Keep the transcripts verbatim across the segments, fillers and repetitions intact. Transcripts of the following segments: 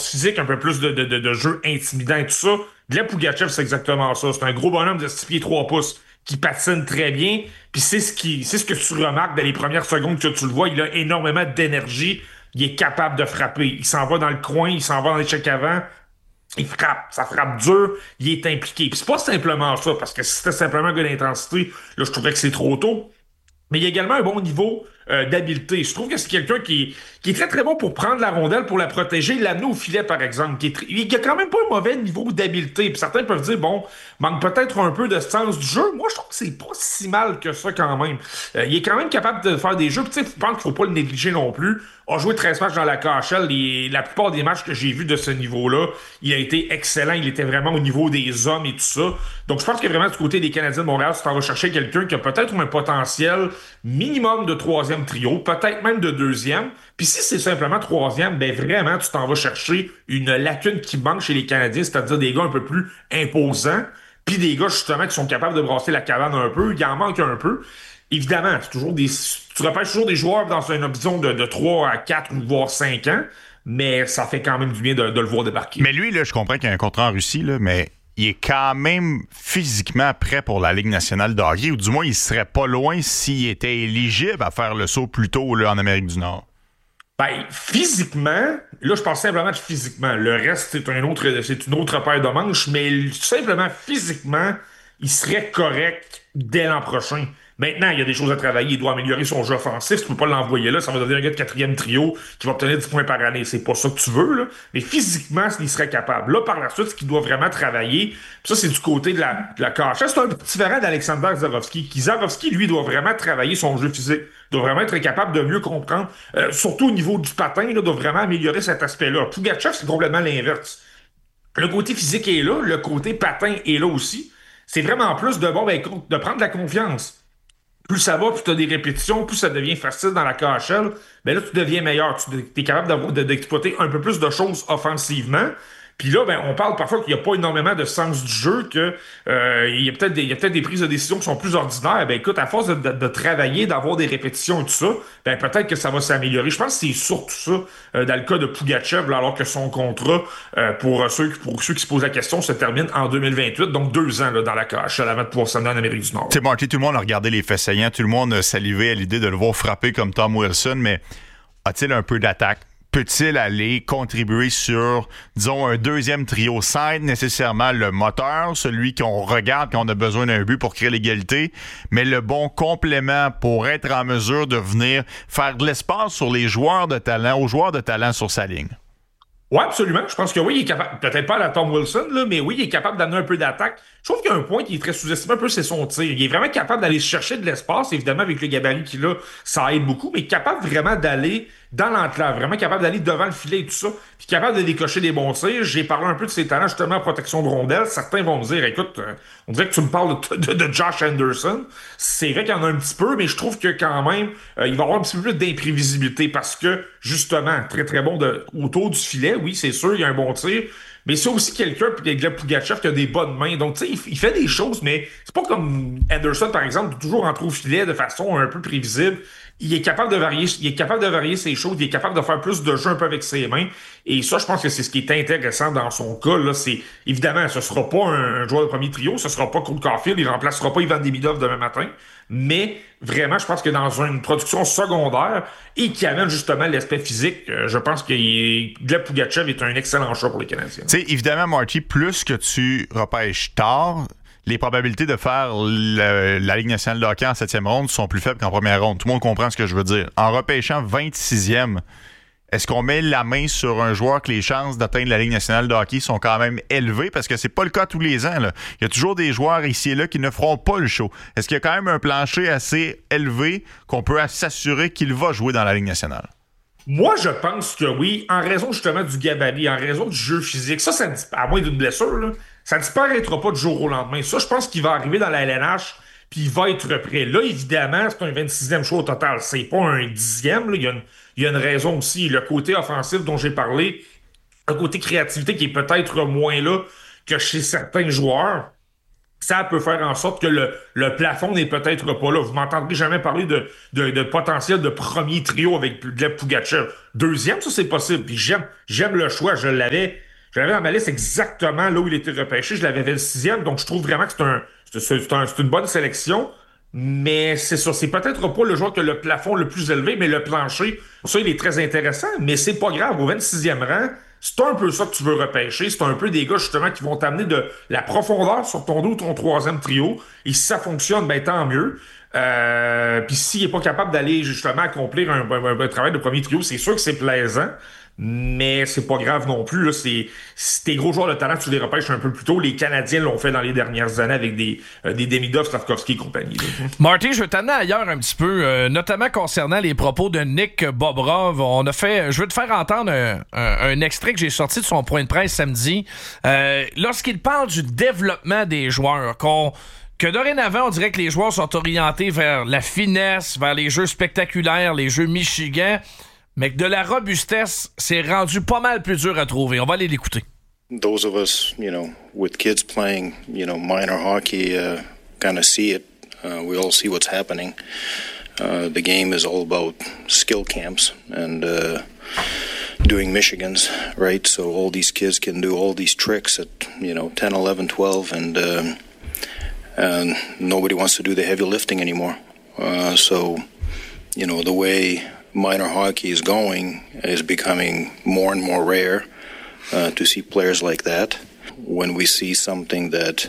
force physique, un peu plus de, de, de, de jeu intimidant et tout ça. Gleb Pougachev, c'est exactement ça. C'est un gros bonhomme de six pieds trois pouces qui patine très bien. Puis c'est ce qui, c'est ce que tu remarques dans les premières secondes que tu le vois. Il a énormément d'énergie. Il est capable de frapper. Il s'en va dans le coin, il s'en va dans l'échec avant. Il frappe, ça frappe dur, il est impliqué. Puis c'est pas simplement ça, parce que si c'était simplement un gars d'intensité, là, je trouverais que c'est trop tôt. Mais il y a également un bon niveau euh, d'habileté. Je trouve que c'est quelqu'un qui, qui est très très bon pour prendre la rondelle, pour la protéger, l'amener au filet par exemple. Qui est tr- il a quand même pas un mauvais niveau d'habileté. Puis certains peuvent dire bon, manque peut-être un peu de sens du jeu. Moi, je trouve que c'est pas si mal que ça quand même. Euh, il est quand même capable de faire des jeux. Puis tu sais, je pense qu'il faut pas le négliger non plus. A joué treize matchs dans la K H L. Les, la plupart des matchs que j'ai vus de ce niveau-là, il a été excellent. Il était vraiment au niveau des hommes et tout ça. Donc je pense que vraiment du côté des Canadiens de Montréal, tu t'en vas chercher quelqu'un qui a peut-être un potentiel minimum de troisième trio, peut-être même de deuxième. Puis si c'est simplement troisième, ben vraiment, tu t'en vas chercher une lacune qui manque chez les Canadiens, c'est-à-dire des gars un peu plus imposants, puis des gars justement qui sont capables de brasser la cabane un peu. Il en manque un peu. Évidemment, c'est toujours des, tu repêches toujours des joueurs dans une option de, de trois à quatre ou voire cinq ans, mais ça fait quand même du bien de, de le voir débarquer. Mais lui, là, je comprends qu'il y a un contrat en Russie, là, mais il est quand même physiquement prêt pour la Ligue nationale de hockey, ou du moins, il serait pas loin s'il était éligible à faire le saut plus tôt là, en Amérique du Nord. Ben, physiquement, là, je parle simplement de physiquement. Le reste, c'est un autre, c'est une autre paire de manches, mais simplement physiquement, il serait correct dès l'an prochain. Maintenant, il y a des choses à travailler. Il doit améliorer son jeu offensif. Tu peux pas l'envoyer là. Ça va devenir un gars de quatrième trio qui va obtenir dix points par année. C'est pas ça que tu veux, là. Mais physiquement, il serait capable. Là, par la suite, ce qu'il doit vraiment travailler, puis ça, c'est du côté de la, de la K H L. C'est un petit différent d'Alexander Zarovski. Qui, Zarovski, lui, doit vraiment travailler son jeu physique. Il doit vraiment être capable de mieux comprendre. Euh, surtout au niveau du patin, il doit vraiment améliorer cet aspect-là. Pougachev, c'est complètement l'inverse. Le côté physique est là. Le côté patin est là aussi. C'est vraiment plus de, bon, ben, de prendre de la confiance. Plus ça va, plus tu as des répétitions, plus ça devient facile dans la K H L, ben là, tu deviens meilleur. Tu es capable d'avoir, de- d'exploiter un peu plus de choses offensivement. Puis là, ben, on parle parfois qu'il n'y a pas énormément de sens du jeu, que euh, il y a peut-être des, il y a peut-être des prises de décision qui sont plus ordinaires. Ben écoute, à force de, de- de travailler, d'avoir des répétitions et tout ça, ben peut-être que ça va s'améliorer. Je pense que c'est surtout ça euh, dans le cas de Pougachev, là, alors que son contrat, euh, pour ceux, pour ceux qui se posent la question, se termine en deux mille vingt-huit, donc deux ans là, dans la K H L avant de pouvoir s'en aller en Amérique du Nord. Tu sais, Marty, tout le monde a regardé les faits saillants, tout le monde a salivé à l'idée de le voir frapper comme Tom Wilson, mais a-t-il un peu d'attaque? Peut-il aller contribuer sur, disons, un deuxième trio sans être nécessairement le moteur, celui qu'on regarde quand on a besoin d'un but pour créer l'égalité, mais le bon complément pour être en mesure de venir faire de l'espace sur les joueurs de talent, aux joueurs de talent sur sa ligne? Oui, absolument. Je pense que oui, il est capable, peut-être pas à la Tom Wilson, là, mais oui, il est capable d'amener un peu d'attaque. Je trouve qu'il y a un point qui est très sous-estimé un peu, c'est son tir. Il est vraiment capable d'aller chercher de l'espace, évidemment, avec le gabarit qu'il a, ça aide beaucoup, mais capable vraiment d'aller dans l'enclave, vraiment capable d'aller devant le filet et tout ça, puis capable de décocher des bons tirs. J'ai parlé un peu de ses talents justement en protection de rondelles. Certains vont me dire, écoute, euh, on dirait que tu me parles de, de- de Josh Anderson. C'est vrai qu'il y en a un petit peu, mais je trouve que quand même, euh, il va avoir un petit peu plus d'imprévisibilité parce que, justement, très très bon de, autour du filet, oui, c'est sûr, il y a un bon tir. Mais c'est aussi quelqu'un, puis Gleb Pougachev, qui a des bonnes mains. Donc, tu sais, il, il fait des choses, mais c'est pas comme Anderson, par exemple, toujours entre au filet de façon un peu prévisible. Il est capable de varier, il est capable de varier ses choses, il est capable de faire plus de jeux un peu avec ses mains. Et ça, je pense que c'est ce qui est intéressant dans son cas, là. C'est, évidemment, ce sera pas un, un joueur de premier trio, ce sera pas Cole Caulfield, il remplacera pas Ivan Demidov demain matin. Mais vraiment, je pense que dans une production secondaire et qui amène justement l'aspect physique, euh, je pense que il- Gleb Pougachev est un excellent choix pour les Canadiens. Tu sais, évidemment, Marty, plus que tu repêches tard, les probabilités de faire le- la Ligue nationale de hockey en septième ronde sont plus faibles qu'en première ronde. Tout le monde comprend ce que je veux dire. En repêchant vingt-sixième, est-ce qu'on met la main sur un joueur que les chances d'atteindre la Ligue nationale de hockey sont quand même élevées? Parce que c'est pas le cas tous les ans, là. Il y a toujours des joueurs ici et là qui ne feront pas le show. Est-ce qu'il y a quand même un plancher assez élevé qu'on peut s'assurer qu'il va jouer dans la Ligue nationale? Moi, je pense que oui, en raison justement du gabarit, en raison du jeu physique. Ça, ça dis- à moins d'une blessure, là, ça ne disparaîtra pas du jour au lendemain. Ça, je pense qu'il va arriver dans la L N H, puis il va être prêt. Là, évidemment, c'est un vingt-sixième choix au total. C'est pas un dixième. Là. Il y a une, il y a une raison aussi. Le côté offensif dont j'ai parlé, un côté créativité qui est peut-être moins là que chez certains joueurs. ça peut faire en sorte que le, le plafond n'est peut-être pas là. Vous m'entendrez jamais parler de, de, de potentiel de premier trio avec Gleb Pougatchev. Deuxième, ça, c'est possible. Puis j'aime, j'aime le choix. Je l'avais, je l'avais dans ma liste exactement là où il était repêché. Je l'avais fait le sixième. Donc, je trouve vraiment que c'est un, c'est, c'est, un, c'est une bonne sélection. Mais c'est ça. C'est peut-être pas le joueur qui a le plafond le plus élevé, mais le plancher, ça, il est très intéressant. Mais c'est pas grave. Au vingt-sixième rang, c'est un peu ça que tu veux repêcher. C'est un peu des gars, justement, qui vont t'amener de la profondeur sur ton deux ou ton troisième trio. Et si ça fonctionne, ben tant mieux. Euh, Puis s'il est pas capable d'aller, justement, accomplir un, un, un travail de premier trio, c'est sûr que c'est plaisant. Mais c'est pas grave non plus. Là. C'est, c'est tes gros joueurs de talent, tu les repêches un peu plus tôt. Les Canadiens l'ont fait dans les dernières années avec des, euh, des Demidov, Slavkovski et compagnie. Là. Marty, je veux t'amener ailleurs un petit peu, euh, notamment concernant les propos de Nick Bobrov. On a fait, je veux te faire entendre un, un, un extrait que j'ai sorti de son point de presse samedi. Euh, lorsqu'il parle du développement des joueurs, qu'on que dorénavant, on dirait que les joueurs sont orientés vers la finesse, vers les jeux spectaculaires, les jeux Michigan, mais que de la robustesse, c'est rendu pas mal plus dur à trouver. On va aller l'écouter. Those of us, you know, with kids playing, you know, minor hockey, uh, kind of see it. Uh, we all see what's happening. Uh, the game is all about skill camps and uh, doing Michigans, right? So all these kids can do all these tricks at, you know, ten, eleven, twelve, and, um, and nobody wants to do the heavy lifting anymore. Uh, so, you know, the way minor hockey is going is becoming more and more rare uh, to see players like that. When we see something that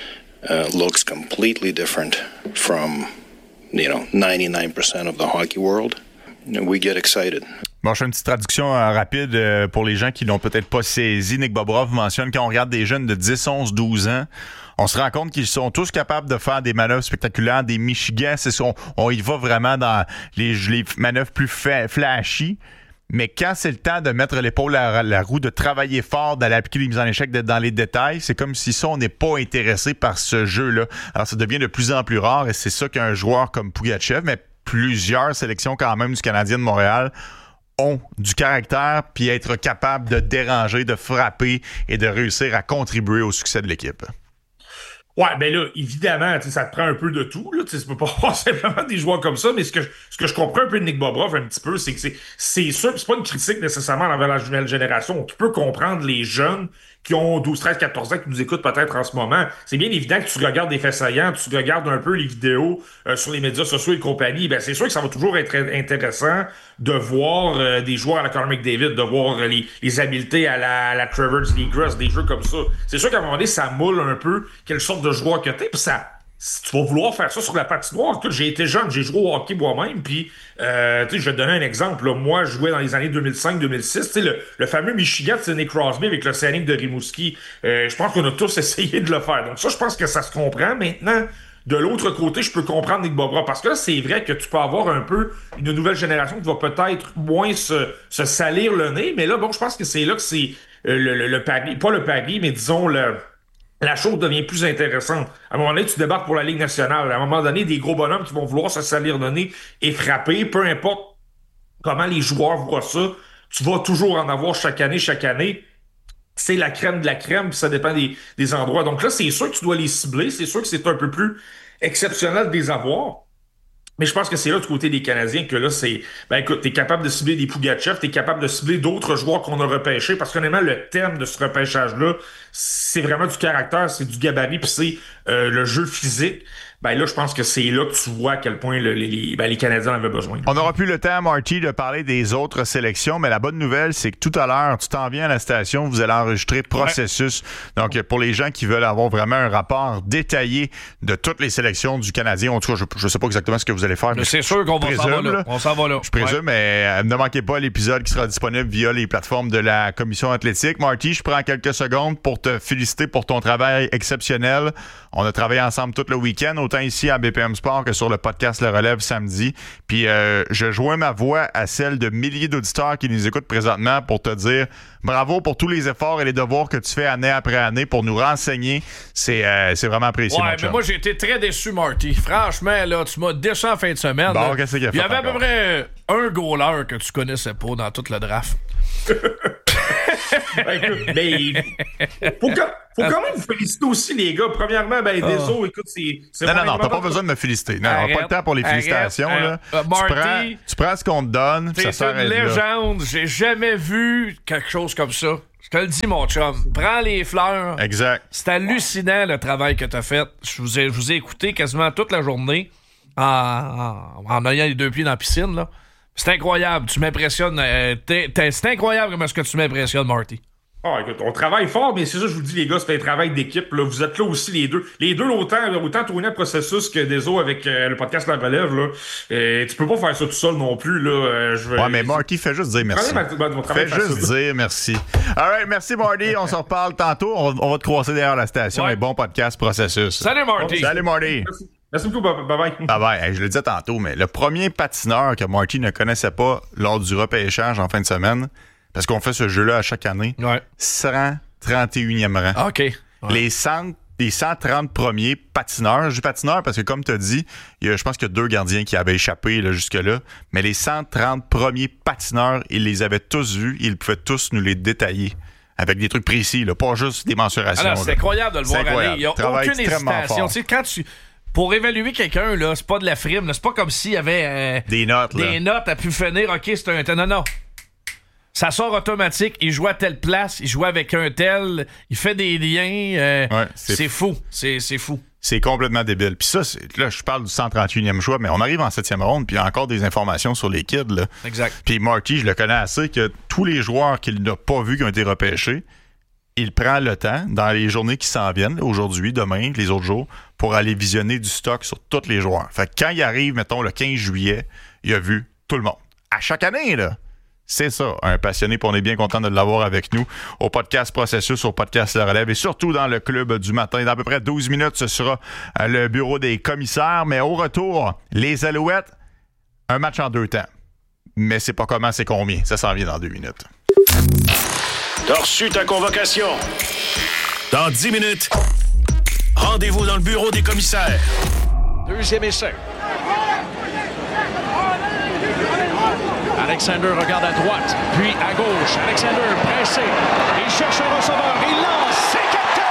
uh, looks completely different from, you know, ninety-nine percent of the hockey world, you know, we get excited. Bon, je fais une petite traduction euh, rapide euh, pour les gens qui l'ont peut-être pas saisi. Nick Bobrov mentionne quand on regarde des jeunes de dix, onze, douze ans, on se rend compte qu'ils sont tous capables de faire des manœuvres spectaculaires, des Michigan. C'est ça, on, on y va vraiment dans les, les manœuvres plus fa- flashy. Mais quand c'est le temps de mettre l'épaule à la roue, de travailler fort, d'aller appliquer les mises en échec, d'être dans les détails, c'est comme si ça, on n'est pas intéressé par ce jeu-là. Alors, ça devient de plus en plus rare et c'est ça qu'un joueur comme Pougatchev, mais plusieurs sélections quand même du Canadien de Montréal, ont du caractère puis être capable de déranger, de frapper et de réussir à contribuer au succès de l'équipe. Ouais, ben là, évidemment, ça te prend un peu de tout. Là, tu peux pas avoir simplement des joueurs comme ça, mais ce que, ce que je comprends un peu de Nick Bobrov un petit peu, c'est que c'est, c'est sûr, c'est pas une critique nécessairement envers la nouvelle génération. Tu peux comprendre les jeunes qui ont douze, treize, quatorze ans, qui nous écoutent peut-être en ce moment. C'est bien évident que tu regardes des faits saillants, tu regardes un peu les vidéos euh, sur les médias sociaux et compagnie. Ben, c'est sûr que ça va toujours être intéressant de voir euh, des joueurs à la Connor McDavid, de voir euh, les, les habiletés à la, à la Trevor Zegras, des jeux comme ça. C'est sûr qu'à un moment donné, ça moule un peu quelle sorte de joueur que t'es, puis ça... tu vas vouloir faire ça sur la patinoire. Écoute, j'ai été jeune, j'ai joué au hockey moi-même, puis euh, je vais te donner un exemple. Là. Moi, je jouais dans les années deux mille cinq deux mille six. Le, le fameux Michigan de Sidney Crosby avec le Scénic de Rimouski. Euh, je pense qu'on a tous essayé de le faire. Donc ça, je pense que ça se comprend. Maintenant, de l'autre côté, je peux comprendre Nick Bobrov. Parce que là, c'est vrai que tu peux avoir un peu une nouvelle génération qui va peut-être moins se, se salir le nez. Mais là, bon, je pense que c'est là que c'est euh, le, le, le pari. Pas le pari, mais disons le... la chose devient plus intéressante. À un moment donné, tu débarques pour la Ligue nationale. À un moment donné, des gros bonhommes qui vont vouloir se salir le nez et frapper, peu importe comment les joueurs voient ça, tu vas toujours en avoir chaque année, chaque année. C'est la crème de la crème, puis ça dépend des, des endroits. Donc là, c'est sûr que tu dois les cibler. C'est sûr que c'est un peu plus exceptionnel de les avoir. Mais je pense que c'est là du côté des Canadiens que là, c'est... Ben écoute, t'es capable de cibler des Pougatchev, t'es capable de cibler d'autres joueurs qu'on a repêchés, parce qu'honnêtement, le thème de ce repêchage-là, c'est vraiment du caractère, c'est du gabarit, puis c'est euh, le jeu physique. Ben là, je pense que c'est là que tu vois à quel point le, les, ben, les Canadiens en avaient besoin. On n'aura plus le temps, Marty, de parler des autres sélections, mais la bonne nouvelle, c'est que tout à l'heure, tu t'en viens à la station, vous allez enregistrer Processus. Ouais. Donc, pour les gens qui veulent avoir vraiment un rapport détaillé de toutes les sélections du Canadien, en tout cas, je ne sais pas exactement ce que vous allez faire. Mais c'est sûr qu'on va s'en va là. là. On s'en va là. Je présume, ouais. Mais euh, ne manquez pas l'épisode qui sera disponible via les plateformes de la Commission athlétique. Marty, je prends quelques secondes pour te féliciter pour ton travail exceptionnel. On a travaillé ensemble tout le week-end, autant ici à B P M Sport que sur le podcast Le Relève samedi. Puis euh, je joins ma voix à celle de milliers d'auditeurs qui nous écoutent présentement pour te dire bravo pour tous les efforts et les devoirs que tu fais année après année pour nous renseigner. C'est, euh, c'est vraiment apprécié, ouais, mon mais chum. moi, j'ai été très déçu, Marty. Franchement, là, tu m'as déçu en fin de semaine. Bon, là. qu'est-ce qu'il a fait Il y avait encore? à peu près un goaler que tu connaissais pas dans tout le draft. Ben, écoute, mais faut, quand, faut quand même vous féliciter aussi, les gars. Premièrement, ben, Oh. désolé, écoute, c'est... c'est Non, non, non, t'as vraiment pas besoin de me féliciter. Non, on Arrête, n'a pas le temps pour les arrête, félicitations. euh, là. euh, tu, Marty, prends, tu prends ce qu'on te donne, puis ça T'es s'arrête une là. légende. J'ai jamais vu quelque chose comme ça. Je te le dis, mon chum. Prends les fleurs. Exact. C'est hallucinant, le travail que t'as fait. Je vous ai, je vous ai écouté quasiment toute la journée en, en, en ayant les deux pieds dans la piscine, là. C'est incroyable. Tu m'impressionnes. euh, t'es- t'es- c'est incroyable comment est-ce que tu m'impressionnes, Marty. Ah, écoute, on travaille fort, mais c'est ça, je vous dis, les gars, c'est un travail d'équipe. Là. Vous êtes là aussi, les deux. Les deux, autant, autant tourner le processus que Deso avec euh, le podcast La Relève. Là. Euh, tu peux pas faire ça tout seul non plus. Là. Euh, je vais... Ouais, mais Marty, fais juste dire merci. Prenez ma- mon travail Fais juste facile. dire merci. All right, merci, Marty. On se reparle tantôt. On, on va te croiser derrière la station. Ouais. Et bon podcast processus. Salut, Marty. Salut, Marty. Merci. Merci beaucoup. Bye bye. Ah ben, hey, je le disais tantôt, mais le premier patineur que Marty ne connaissait pas lors du repêchage en fin de semaine, parce qu'on fait ce jeu-là à chaque année, Ouais. cent trente et unième rang. OK. Ouais. Les, cent, les cent trente premiers patineurs, je dis patineurs parce que comme tu as dit, il y a, je pense qu'il y a deux gardiens qui avaient échappé là, jusque-là, mais les cent trente premiers patineurs, ils les avaient tous vus, ils pouvaient tous nous les détailler. Avec des trucs précis, là, pas juste des mensurations. Alors, c'est là. incroyable de le C'est voir aller. incroyable. Il n'y a Travaille aucune extrêmement hésitation. fort. Tu sais, quand tu... Pour évaluer quelqu'un, là, c'est pas de la frime. là. C'est pas comme s'il y avait euh, Des notes, là. des notes à pu finir. OK, c'est un... Non, non. Ça sort automatique. Il joue à telle place. Il joue avec un tel. Il fait des liens. euh, Ouais, c'est c'est fou. C'est c'est fou. C'est complètement débile. Puis ça, c'est, là, je parle du cent trente et unième choix, mais on arrive en septième ronde, puis il y a encore des informations sur les kids. Là. Exact. Puis Marty, je le connais assez, que tous les joueurs qu'il n'a pas vus qui ont été repêchés, il prend le temps, dans les journées qui s'en viennent, là, aujourd'hui, demain, les autres jours, pour aller visionner du stock sur tous les joueurs. Fait que quand il arrive, mettons, le quinze juillet, il a vu tout le monde. À chaque année, là. C'est ça, un passionné, puis on est bien content de l'avoir avec nous au podcast Processus, au podcast La Relève et surtout dans le club du matin. Dans à peu près douze minutes, ce sera euh, le bureau des commissaires. Mais au retour, les Alouettes, un match en deux temps. Mais c'est pas comment, c'est combien. Ça s'en vient dans deux minutes. T'as reçu ta convocation. Dans dix minutes, rendez-vous dans le bureau des commissaires. Deuxième essai. Alexander regarde à droite, puis à gauche. Alexander pressé. Il cherche un receveur. Il lance. C'est capté!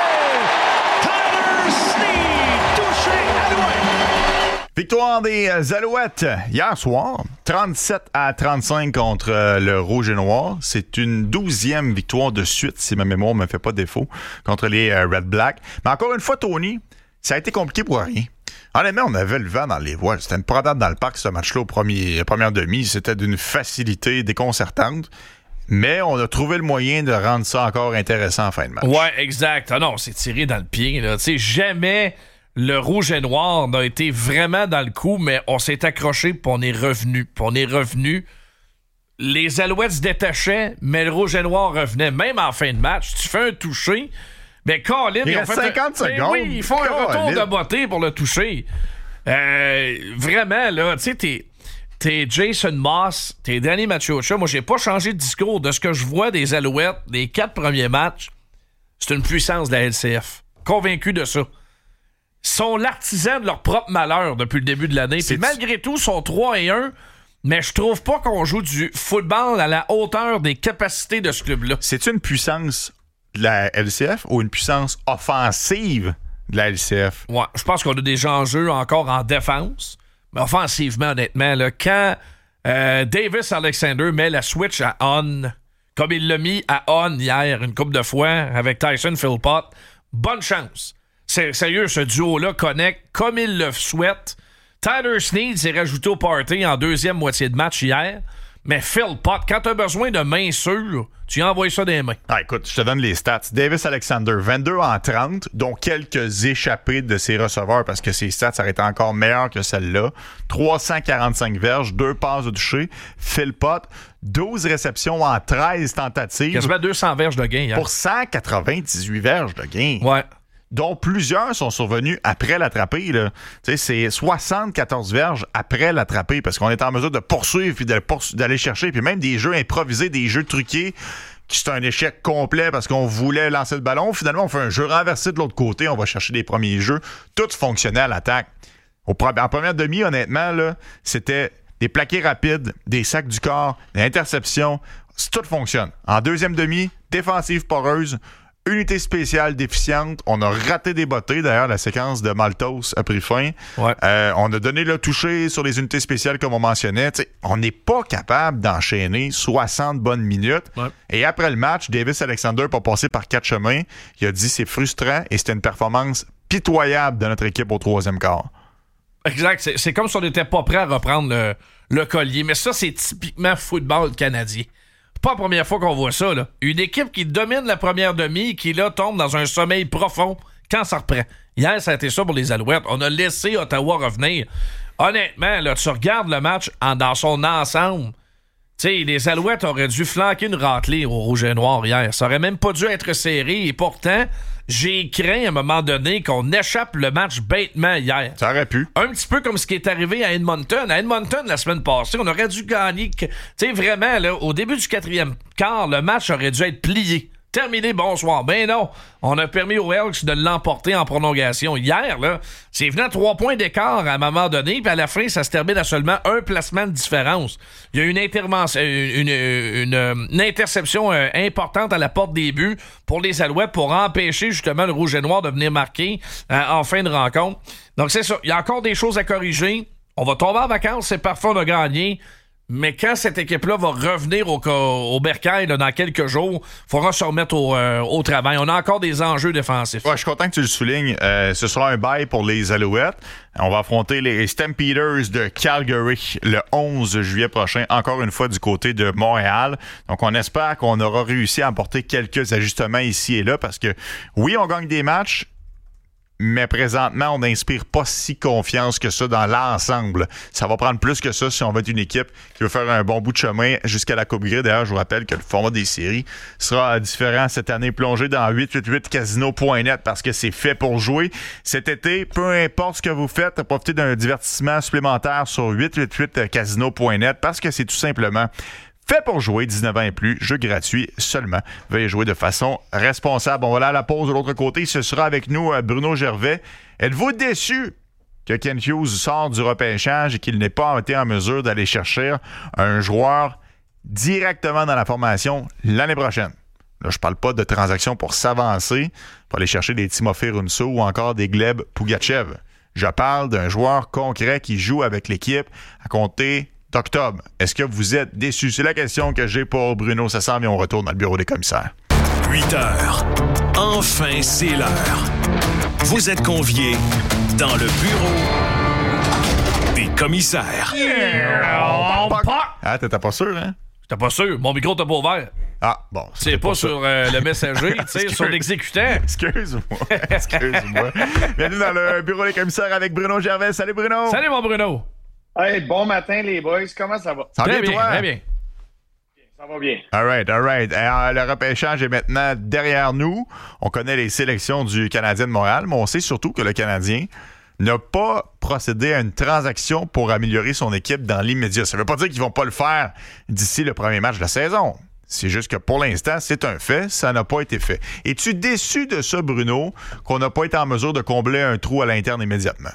Tyler Snead, touché à loin. Victoire des euh, Alouettes hier soir, trente-sept à trente-cinq contre euh, le Rouge et Noir. C'est une douzième victoire de suite, si ma mémoire me fait pas défaut, contre les euh, Red Black. Mais encore une fois, Tony, ça a été compliqué pour rien. Honnêtement, on avait le vent dans les voiles. C'était une promenade dans le parc, ce match-là, au premier, la première demi. C'était d'une facilité déconcertante. Mais on a trouvé le moyen de rendre ça encore intéressant en fin de match. Ouais, exact. Ah non, c'est tiré dans le pied. Là. Tu sais, jamais le Rouge et Noir n'a été vraiment dans le coup, mais on s'est accroché puis on est revenu. Puis on est revenu. Les Alouettes se détachaient, mais le Rouge et Noir revenait. Même en fin de match, tu fais un toucher. Ben, Colin, Il ils ont reste fait cinquante un... ben secondes. oui, ils font un retour Colin. de beauté pour le toucher. Euh, vraiment, là, tu sais, t'es, t'es Jason Moss, t'es Danny Machocha. Moi, j'ai pas changé de discours de ce que je vois des Alouettes, les quatre premiers matchs. C'est une puissance de la L C F. Convaincu de ça. Ils sont l'artisan de leur propre malheur depuis le début de l'année. Puis malgré tout, ils sont trois et un. Mais je trouve pas qu'on joue du football à la hauteur des capacités de ce club-là. C'est une puissance de la L C F ou une puissance offensive de la L C F? Ouais, je pense qu'on a des enjeux encore en défense. Mais offensivement, honnêtement, là, quand euh, Davis Alexander met la switch à on, comme il l'a mis à on hier une couple de fois avec Tyson Philpott, bonne chance. C'est sérieux, ce duo-là connecte comme il le souhaite. Tyler Snead s'est rajouté au party en deuxième moitié de match hier. Mais Philpott, quand t'as besoin de main sûre, tu y envoies ça des mains. Ah, écoute, je te donne les stats. Davis Alexander, vingt-deux en trente, dont quelques échappées de ses receveurs parce que ses stats auraient été encore meilleures que celle-là. trois cent quarante-cinq verges, deux passes de toucher. Philpott, douze réceptions en treize tentatives. Quasiment deux cents verges de gain hier. Pour cent quatre-vingt-dix-huit verges de gain. Ouais. Dont plusieurs sont survenus après l'attraper. Là. Tu sais, c'est soixante-quatorze verges après l'attraper parce qu'on est en mesure de poursuivre puis d'aller chercher. Puis même des jeux improvisés, des jeux truqués, qui c'est un échec complet parce qu'on voulait lancer le ballon. Finalement, on fait un jeu renversé de l'autre côté. On va chercher les premiers jeux. Tout fonctionnait à l'attaque. Au, en première demi, honnêtement, là, c'était des plaqués rapides, des sacs du corps, des interceptions. tout fonctionne. En deuxième demi, défensive poreuse, unité spéciale déficiente. On a raté des bottées. D'ailleurs, la séquence de Maltos a pris fin. Ouais. Euh, on a donné le toucher sur les unités spéciales, comme on mentionnait. T'sais, on n'est pas capable d'enchaîner soixante bonnes minutes. Ouais. Et après le match, Davis Alexander pas passé par quatre chemins. Il a dit c'est frustrant et c'était une performance pitoyable de notre équipe au troisième quart. Exact. C'est, c'est comme si on n'était pas prêt à reprendre le, le collier. Mais ça, c'est typiquement football canadien. Pas la première fois qu'on voit ça, là. Une équipe qui domine la première demi et qui, là, tombe dans un sommeil profond quand ça reprend. Hier, ça a été ça pour les Alouettes. On a laissé Ottawa revenir. Honnêtement, là, tu regardes le match en, dans son ensemble. Tu sais, les Alouettes auraient dû flanquer une raclée au Rouge et Noir hier. Ça aurait même pas dû être serré. Et pourtant, j'ai craint à un moment donné qu'on échappe le match bêtement hier. Ça aurait pu. Un petit peu comme ce qui est arrivé à Edmonton. À Edmonton, la semaine passée, on aurait dû gagner. Tu sais, vraiment, là, au début du quatrième quart, le match aurait dû être plié. Terminé, bonsoir. Ben non, on a permis aux Elks de l'emporter en prolongation. Hier, là, c'est venu à trois points d'écart à un moment donné, puis à la fin, ça se termine à seulement un placement de différence. Il y a une intervention, une, une, une, une interception euh, importante à la porte des buts pour les Alouettes pour empêcher justement le Rouge et Noir de venir marquer euh, en fin de rencontre. Donc c'est ça, il y a encore des choses à corriger. On va tomber en vacances, c'est parfait, on a gagné. Mais quand cette équipe-là va revenir au, au bercail là, dans quelques jours, il faudra se remettre au, euh, au travail. On a encore des enjeux défensifs. Ouais, je suis content que tu le soulignes. Euh, ce sera un bail pour les Alouettes. On va affronter les Stampeders de Calgary le onze juillet prochain, encore une fois du côté de Montréal. Donc, on espère qu'on aura réussi à apporter quelques ajustements ici et là parce que, oui, on gagne des matchs, mais présentement, on n'inspire pas si confiance que ça dans l'ensemble. Ça va prendre plus que ça si on veut être une équipe qui veut faire un bon bout de chemin jusqu'à la Coupe Grey. D'ailleurs, je vous rappelle que le format des séries sera différent cette année, plongé dans huit cent quatre-vingt-huit casino point net parce que c'est fait pour jouer. Cet été, peu importe ce que vous faites, profitez d'un divertissement supplémentaire sur huit cent quatre-vingt-huit casino point net parce que c'est tout simplement fait pour jouer, dix-neuf ans et plus, jeu gratuit seulement. Veuillez jouer de façon responsable. On va aller à la pause de l'autre côté. Ce sera avec nous Bruno Gervais. Êtes-vous déçu que Ken Hughes sort du repêchage et qu'il n'ait pas été en mesure d'aller chercher un joueur directement dans la formation l'année prochaine? Là, je parle pas de transactions pour s'avancer, pour aller chercher des Timofey Runso ou encore des Gleb Pougachev. Je parle d'un joueur concret qui joue avec l'équipe à compter d'octobre. Est-ce que vous êtes déçus? C'est la question que j'ai pour Bruno. Ça s'en vient, on retourne dans le bureau des commissaires. huit heures. Enfin, c'est l'heure. Vous êtes conviés dans le bureau des commissaires. Yeah! Ah, t'étais pas sûr, hein? J'étais pas sûr. Mon micro t'a pas ouvert. Ah, bon. C'est pas, pas sur euh, le messager, tu sais, sur l'exécutant. Excuse-moi. Excuse-moi. Bienvenue dans le bureau des commissaires avec Bruno Gervais. Salut, Bruno. Salut, mon Bruno. Hey, bon matin, les boys. Comment ça va? Ça va très bien, bien, toi? très bien. Ça va bien. All right, all right. Alors, le repêchage est maintenant derrière nous. On connaît les sélections du Canadien de Montréal, mais on sait surtout que le Canadien n'a pas procédé à une transaction pour améliorer son équipe dans l'immédiat. Ça ne veut pas dire qu'ils ne vont pas le faire d'ici le premier match de la saison. C'est juste que pour l'instant, c'est un fait, ça n'a pas été fait. Es-tu déçu de ça, Bruno, qu'on n'a pas été en mesure de combler un trou à l'interne immédiatement?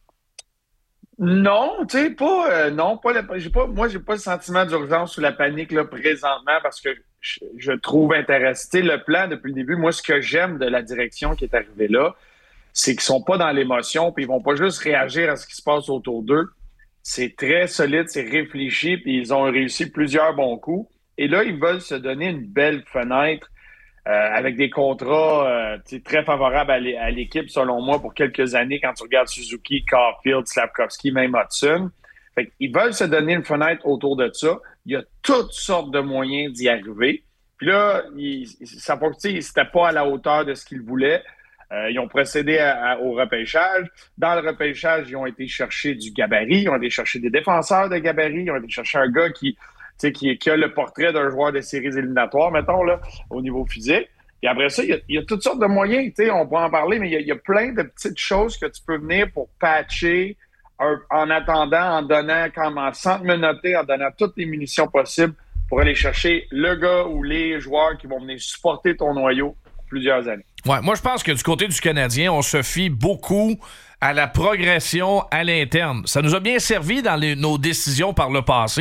Non, tu sais, pas, euh, non, pas, le, j'ai pas, moi, j'ai pas le sentiment d'urgence ou la panique, là, présentement, parce que je, je trouve intéressant. Tu sais, le plan, depuis le début, moi, ce que j'aime de la direction qui est arrivée là, c'est qu'ils sont pas dans l'émotion, puis ils vont pas juste réagir à ce qui se passe autour d'eux. C'est très solide, c'est réfléchi, puis ils ont réussi plusieurs bons coups. Et là, ils veulent se donner une belle fenêtre Euh, avec des contrats euh, très favorables à, l'é- à l'équipe, selon moi, pour quelques années, quand tu regardes Suzuki, Caulfield, Slafkovsky, même Hudson. Fait qu'ils veulent se donner une fenêtre autour de ça. Il y a toutes sortes de moyens d'y arriver. Puis là, ils, ça, c'était pas à la hauteur de ce qu'ils voulaient. Euh, ils ont procédé à, à, au repêchage. Dans le repêchage, ils ont été chercher du gabarit. Ils ont été chercher des défenseurs de gabarit. Ils ont été chercher un gars qui... Qui, qui a le portrait d'un joueur de séries éliminatoires, mettons, là, au niveau physique. Et après ça, il y a, il y a toutes sortes de moyens, on peut en parler, mais il y, a, il y a plein de petites choses que tu peux venir pour patcher un, en attendant, en donnant, comme en centre menotté, en donnant toutes les munitions possibles pour aller chercher le gars ou les joueurs qui vont venir supporter ton noyau pour plusieurs années. Ouais, moi, je pense que du côté du Canadien, on se fie beaucoup à la progression à l'interne. Ça nous a bien servi dans les, nos décisions par le passé.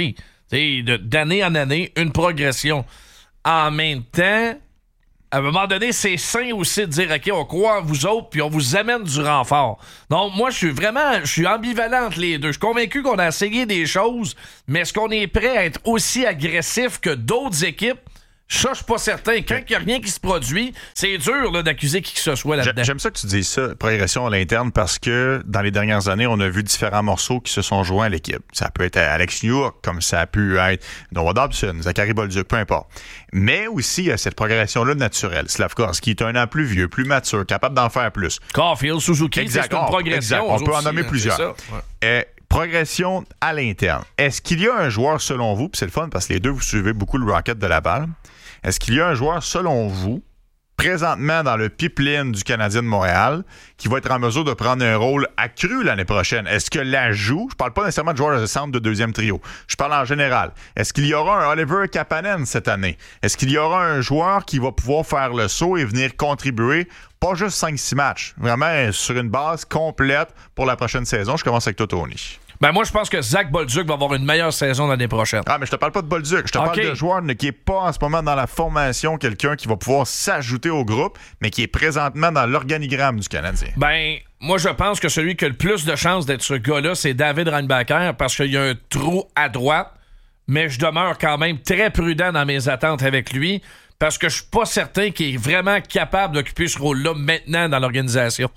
De, d'année en année, une progression. En même temps, à un moment donné, c'est sain aussi de dire, OK, on croit en vous autres, puis on vous amène du renfort. Donc, moi, je suis vraiment, je suis ambivalent entre les deux. Je suis convaincu qu'on a essayé des choses, mais est-ce qu'on est prêt à être aussi agressif que d'autres équipes? Ça, je suis pas certain. Quand il n'y a rien qui se produit, c'est dur là, d'accuser qui que ce soit là-dedans. J'aime ça que tu dises ça, progression à l'interne, parce que dans les dernières années, on a vu différents morceaux qui se sont joints à l'équipe. Ça peut être Alex Newhook, comme ça a pu être Noah Dobson, Zachary Bolduc, peu importe. Mais aussi, il y a cette progression-là naturelle. Slavkovski est un an plus vieux, plus mature, capable d'en faire plus. Caulfield, Suzuki, exact. c'est une progression. Exact. On peut aussi, en nommer hein, plusieurs. Ouais. Euh, progression à l'interne. Est-ce qu'il y a un joueur, selon vous, puis c'est le fun parce que les deux, vous suivez beaucoup le Rocket de Laval, est-ce qu'il y a un joueur, selon vous, présentement dans le pipeline du Canadien de Montréal, qui va être en mesure de prendre un rôle accru l'année prochaine? Est-ce que l'ajout, je parle pas nécessairement de joueur de centre de deuxième trio, je parle en général, est-ce qu'il y aura un Oliver Kapanen cette année? Est-ce qu'il y aura un joueur qui va pouvoir faire le saut et venir contribuer, pas juste cinq six matchs, vraiment sur une base complète pour la prochaine saison? Je commence avec toi, Tony. Ben moi, je pense que Zach Bolduc va avoir une meilleure saison l'année prochaine. Ah, mais je te parle pas de Bolduc. Je te okay. parle de joueur qui est pas en ce moment dans la formation, quelqu'un qui va pouvoir s'ajouter au groupe, mais qui est présentement dans l'organigramme du Canadien. Ben, moi, je pense que celui qui a le plus de chances d'être ce gars-là, c'est David Reinbacher, parce qu'il y a un trou à droite, mais je demeure quand même très prudent dans mes attentes avec lui, parce que je suis pas certain qu'il est vraiment capable d'occuper ce rôle-là maintenant dans l'organisation.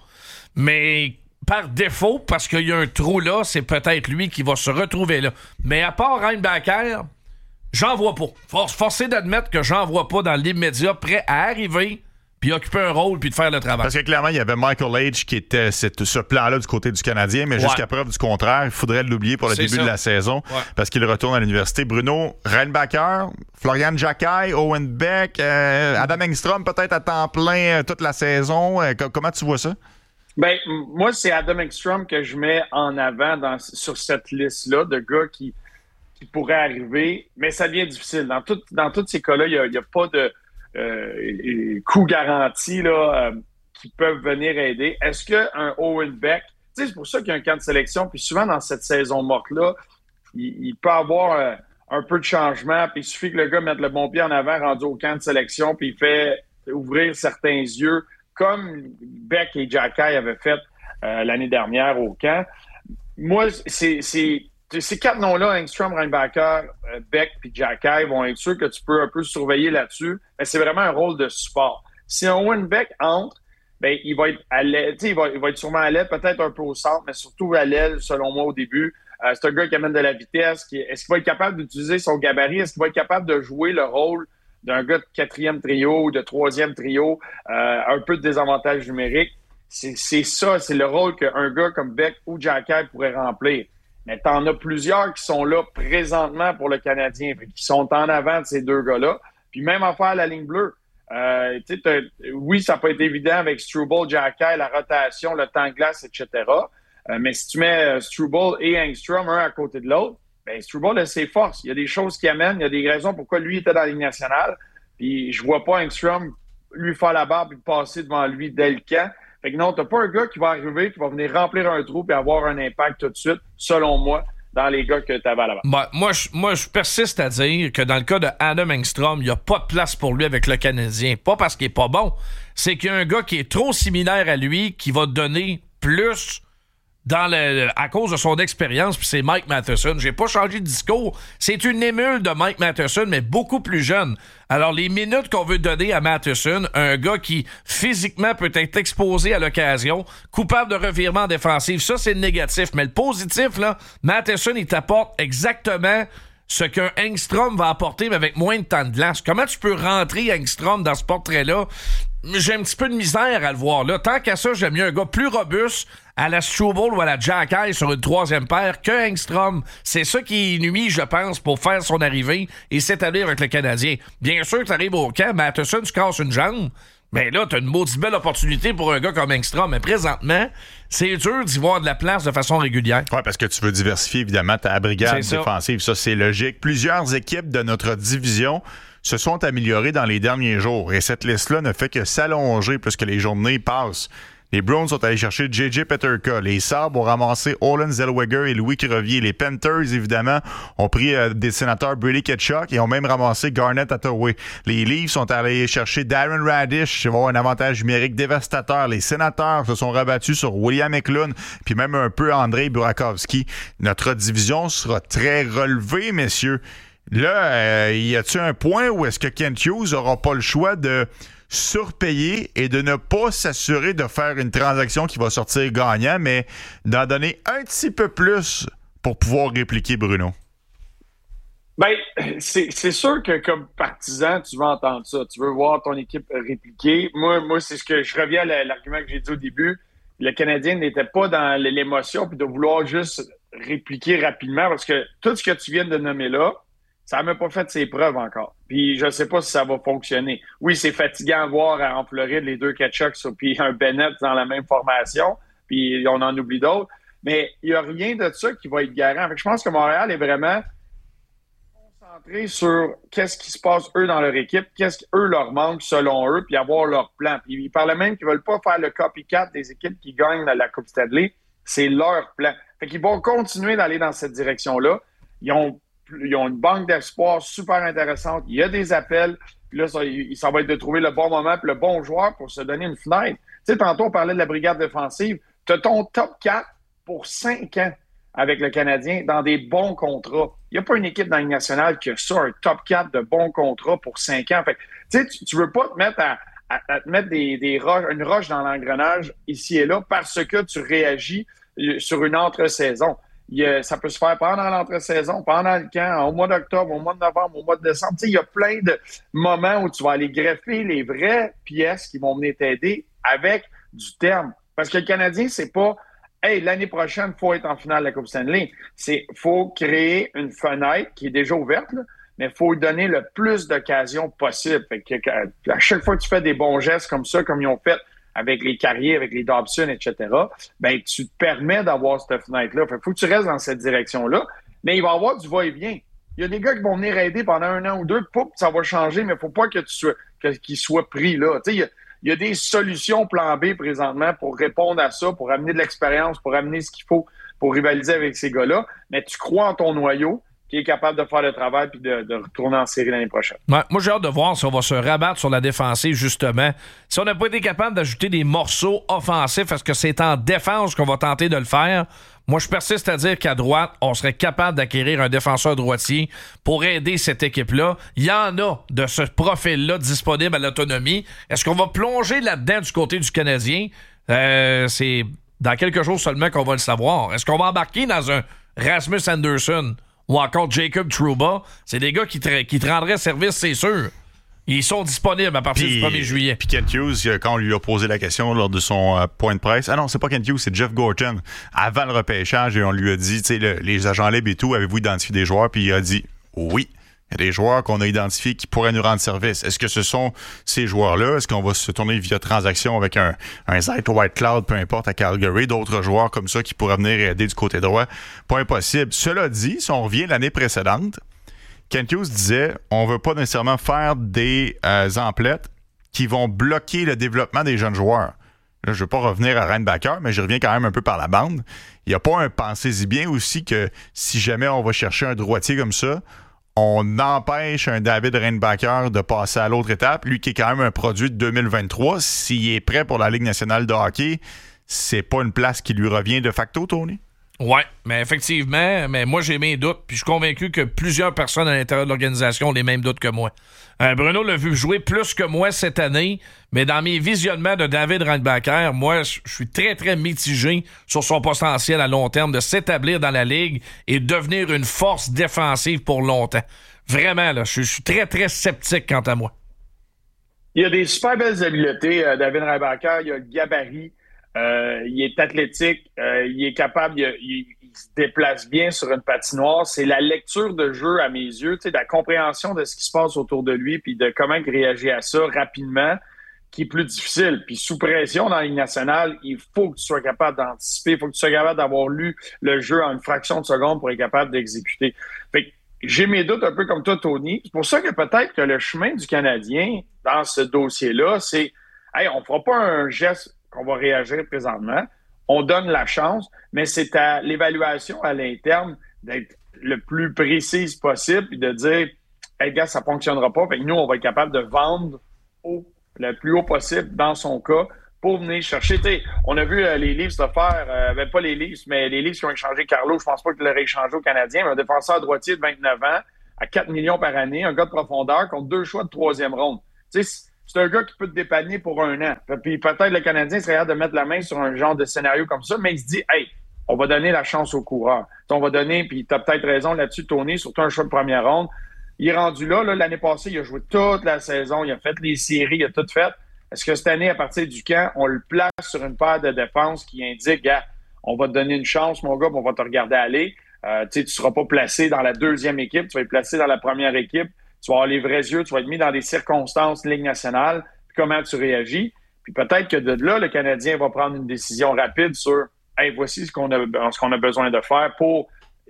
Mais par défaut, parce qu'il y a un trou là, c'est peut-être lui qui va se retrouver là. Mais à part Reinbacher, j'en vois pas. Force, forcé d'admettre que j'en vois pas dans l'immédiat, prêt à arriver, puis occuper un rôle, puis de faire le travail. Parce que clairement, il y avait Michael H qui était cette, ce plan-là du côté du Canadien, mais ouais. jusqu'à preuve du contraire, il faudrait l'oublier pour le c'est début ça. de la saison, ouais. parce qu'il retourne à l'université. Bruno, Reinbacher, Florian Jacquet, Owen Beck, euh, Adam Engstrom peut-être à temps plein euh, toute la saison. Euh, comment tu vois ça? Ben, moi, c'est Adam Engstrom que je mets en avant dans, sur cette liste-là de gars qui, qui pourraient arriver, mais ça devient difficile. Dans, tout, dans tous ces cas-là, il n'y a, a pas de euh, coût garanti là, euh, qui peuvent venir aider. Est-ce qu'un Owen Beck, tu sais, c'est pour ça qu'il y a un camp de sélection, puis souvent dans cette saison morte-là, il, il peut avoir euh, un peu de changement, puis il suffit que le gars mette le bon pied en avant rendu au camp de sélection, puis il fait ouvrir certains yeux, comme Beck et Jacquet avaient fait euh, l'année dernière au camp. Moi, c'est, c'est, ces quatre noms-là, Engstrom, Reinbacher, euh, Beck et Jacquet, vont être sûrs que tu peux un peu surveiller là-dessus, mais c'est vraiment un rôle de support. Si un Owen Beck entre, ben, il va être à l'aile, il va, il va être sûrement à l'aile, peut-être un peu au centre, mais surtout à l'aile, selon moi, au début. Euh, c'est un gars qui amène de la vitesse. Qui, est-ce qu'il va être capable d'utiliser son gabarit? Est-ce qu'il va être capable de jouer le rôle d'un gars de quatrième trio ou de troisième trio, euh, un peu de désavantage numérique? C'est, c'est ça, c'est le rôle qu'un gars comme Beck ou Jacquet pourrait remplir. Mais t'en as plusieurs qui sont là présentement pour le Canadien, qui sont en avant de ces deux gars-là. Puis même en faire la ligne bleue. Euh, oui, ça n'a pas été évident avec Struble, Jacquet, la rotation, le temps de glace, et cetera. Euh, mais si tu mets euh, Struble et Engstrom un à côté de l'autre, ben Struble a ses forces. Il y a des choses qui amènent, il y a des raisons pourquoi lui était dans la Ligue nationale. Puis je vois pas Engstrom lui faire la barre et passer devant lui dès le camp. Fait que non, t'as pas un gars qui va arriver, qui va venir remplir un trou et avoir un impact tout de suite, selon moi, dans les gars que t'avais à la barre. Ben, moi, je, moi, je persiste à dire que dans le cas de Adam Engstrom, il n'y a pas de place pour lui avec le Canadien. Pas parce qu'il est pas bon, c'est qu'il y a un gars qui est trop similaire à lui, qui va donner plus dans le, à cause de son expérience, puis c'est Mike Matheson. J'ai pas changé de discours. C'est une émule de Mike Matheson, mais beaucoup plus jeune. Alors, les minutes qu'on veut donner à Matheson, un gars qui physiquement peut être exposé à l'occasion, coupable de revirement défensif, ça, c'est le négatif. Mais le positif, là, Matheson, il t'apporte exactement ce qu'un Engstrom va apporter, mais avec moins de temps de glace. Comment tu peux rentrer Engstrom dans ce portrait-là? J'ai un petit peu de misère à le voir là. Tant qu'à ça, j'aime mieux un gars plus robuste à la Struble ou à la Jacquet sur une troisième paire que Engstrom. C'est ça qui nuit, je pense, pour faire son arrivée et s'établir avec le Canadien. Bien sûr, tu arrives au camp, Matheson, tu casses une jambe, mais là, tu as une maudite belle opportunité pour un gars comme Engstrom. Mais présentement, c'est dur d'y voir de la place de façon régulière. Oui, parce que tu veux diversifier, évidemment, ta brigade défensive. Ça, c'est logique. Plusieurs équipes de notre division se sont améliorées dans les derniers jours. Et cette liste-là ne fait que s'allonger plus que les journées passent. Les Browns sont allés chercher J J Peterka. Les Sabres ont ramassé Olen Zellweger et Louis Crevier. Les Panthers, évidemment, ont pris euh, des sénateurs Brady Tkachuk et ont même ramassé Garnett Hathaway. Les Leafs sont allés chercher Darren Radish. Ils vont avoir un avantage numérique dévastateur. Les Sénateurs se sont rabattus sur William Eklund puis même un peu Andrei Burakovsky. Notre division sera très relevée, messieurs. Là, euh, y a-t-il un point où est-ce que Kent Hughes n'aura pas le choix de surpayer et de ne pas s'assurer de faire une transaction qui va sortir gagnant, mais d'en donner un petit peu plus pour pouvoir répliquer Bruno? Bien, c'est, c'est sûr que comme partisan, tu veux entendre ça. Tu veux voir ton équipe répliquer. Moi, moi c'est ce que je reviens à l'argument que j'ai dit au début. Le Canadien n'était pas dans l'émotion puis de vouloir juste répliquer rapidement parce que tout ce que tu viens de nommer là, ça n'a même pas fait ses preuves encore. Puis je ne sais pas si ça va fonctionner. Oui, c'est fatigant à voir en Floride les deux Tkachuk puis un Bennett dans la même formation, puis on en oublie d'autres. Mais il n'y a rien de ça qui va être garant. Fait que je pense que Montréal est vraiment concentré sur qu'est-ce qui se passe eux dans leur équipe, qu'est-ce qu'eux leur manque selon eux, puis avoir leur plan. Puis ils parlent même qu'ils ne veulent pas faire le copycat des équipes qui gagnent la Coupe Stanley. C'est leur plan. Fait qu'ils vont continuer d'aller dans cette direction-là. Ils ont Ils ont une banque d'espoir super intéressante. Il y a des appels. Puis là, ça, ça va être de trouver le bon moment et le bon joueur pour se donner une fenêtre. Tu sais, tantôt, on parlait de la brigade défensive. Tu as ton top quatre pour cinq ans avec le Canadien dans des bons contrats. Il n'y a pas une équipe dans la Ligue nationale qui a ça, un top quatre de bons contrats pour cinq ans. Fait, tu sais, tu ne veux pas te mettre à, à, à te mettre des, des roches, une roche dans l'engrenage ici et là parce que tu réagis sur une entre-saison. Il, ça peut se faire pendant l'entre-saison, pendant le camp, au mois d'octobre, au mois de novembre, au mois de décembre. Tu sais, il y a plein de moments où tu vas aller greffer les vraies pièces qui vont venir t'aider avec du terme. Parce que le Canadien, c'est pas « Hey, l'année prochaine, il faut être en finale de la Coupe Stanley ». C'est « faut créer une fenêtre qui est déjà ouverte, là, mais il faut lui donner le plus d'occasions possible. » Fait que, à chaque fois que tu fais des bons gestes comme ça, comme ils ont fait avec les Carriers, avec les Dobson, et cetera, ben tu te permets d'avoir cette fenêtre-là. Fait qu'il faut que tu restes dans cette direction-là, mais il va y avoir du va-et-vient. Il y a des gars qui vont venir aider pendant un an ou deux, pouf, ça va changer, mais il ne faut pas que tu sois, que, qu'ils soient pris là. Tu sais, il y a, il y a des solutions plan B présentement pour répondre à ça, pour amener de l'expérience, pour amener ce qu'il faut pour rivaliser avec ces gars-là, mais tu crois en ton noyau, qui est capable de faire le travail puis de, de retourner en série l'année prochaine. Ouais, moi, j'ai hâte de voir si on va se rabattre sur la défensive, justement. Si on n'a pas été capable d'ajouter des morceaux offensifs, est-ce que c'est en défense qu'on va tenter de le faire? Moi, je persiste à dire qu'à droite, on serait capable d'acquérir un défenseur droitier pour aider cette équipe-là. Il y en a de ce profil-là disponible à l'autonomie. Est-ce qu'on va plonger là-dedans du côté du Canadien? Euh, c'est dans quelques jours seulement qu'on va le savoir. Est-ce qu'on va embarquer dans un Rasmus Anderson ou encore Jacob Trouba? C'est des gars qui te, qui te rendraient service, c'est sûr. Ils sont disponibles à partir Puis, du premier juillet. Puis Kent Hughes, quand on lui a posé la question lors de son euh, point de presse, ah non, c'est pas Kent Hughes, c'est Jeff Gorton. Avant le repêchage, et on lui a dit, tu sais, le, les agents libres et tout, avez-vous identifié des joueurs? Puis il a dit, oui. Il y a des joueurs qu'on a identifiés qui pourraient nous rendre service. Est-ce que ce sont ces joueurs-là? Est-ce qu'on va se tourner via transaction avec un, un Zach Whitecloud, peu importe, à Calgary, d'autres joueurs comme ça qui pourraient venir aider du côté droit? Pas impossible. Cela dit, si on revient l'année précédente, Kent Hughes disait, on veut pas nécessairement faire des euh, emplettes qui vont bloquer le développement des jeunes joueurs. Là, je veux pas revenir à Reinbacker, mais je reviens quand même un peu par la bande. Il n'y a pas un pensez-y bien aussi que si jamais on va chercher un droitier comme ça, on empêche un David Reinbacker de passer à l'autre étape, lui qui est quand même un produit de deux mille vingt-trois. S'il est prêt pour la Ligue nationale de hockey, c'est pas une place qui lui revient de facto, Tony? Ouais, mais effectivement, mais moi j'ai mes doutes, puis je suis convaincu que plusieurs personnes à l'intérieur de l'organisation ont les mêmes doutes que moi. Euh, Bruno l'a vu jouer plus que moi cette année, mais dans mes visionnements de David Reinbacker, moi je suis très très mitigé sur son potentiel à long terme de s'établir dans la Ligue et devenir une force défensive pour longtemps. Vraiment, là, je suis très très sceptique quant à moi. Il y a des super belles habiletés, euh, David Reinbacker, il y a le gabarit. Euh, il est athlétique, euh, il est capable, il, il, il se déplace bien sur une patinoire. C'est la lecture de jeu à mes yeux, tu sais, la compréhension de ce qui se passe autour de lui, puis de comment il réagit à ça rapidement, qui est plus difficile. Puis sous pression dans la Ligue nationale, il faut que tu sois capable d'anticiper, il faut que tu sois capable d'avoir lu le jeu en une fraction de seconde pour être capable d'exécuter. Fait que j'ai mes doutes un peu comme toi, Tony. C'est pour ça que peut-être que le chemin du Canadien dans ce dossier-là, c'est hey, on fera pas un geste qu'on va réagir présentement. On donne la chance, mais c'est à l'évaluation à l'interne d'être le plus précise possible et de dire hey, gars, ça ne fonctionnera pas. Fait que nous, on va être capable de vendre au, le plus haut possible dans son cas pour venir chercher. T'sais, on a vu euh, les Leafs de faire, euh, ben, pas les Leafs, mais les Leafs qui ont échangé Carlo, je pense pas qu'ils l'auraient échangé au Canadien, mais un défenseur droitier de vingt-neuf ans à quatre millions par année, un gars de profondeur contre deux choix de troisième ronde. T'sais, c'est un gars qui peut te dépanner pour un an. Puis peut-être le Canadien serait hâte de mettre la main sur un genre de scénario comme ça, mais il se dit, hey, on va donner la chance au coureur. T'sais, on va donner, puis tu as peut-être raison là-dessus, Tony, surtout un choix de première ronde. Il est rendu là, là, l'année passée, il a joué toute la saison, il a fait les séries, il a tout fait. Est-ce que cette année, à partir du camp, on le place sur une paire de défense qui indique, gars, on va te donner une chance, mon gars, puis on va te regarder aller. Euh, tu ne seras pas placé dans la deuxième équipe, tu vas être placé dans la première équipe. Tu vas avoir les vrais yeux, tu vas être mis dans des circonstances Ligue nationale, puis comment tu réagis. Puis peut-être que de là, le Canadien va prendre une décision rapide sur hey, voici ce qu'on a, ce qu'on a besoin de faire pour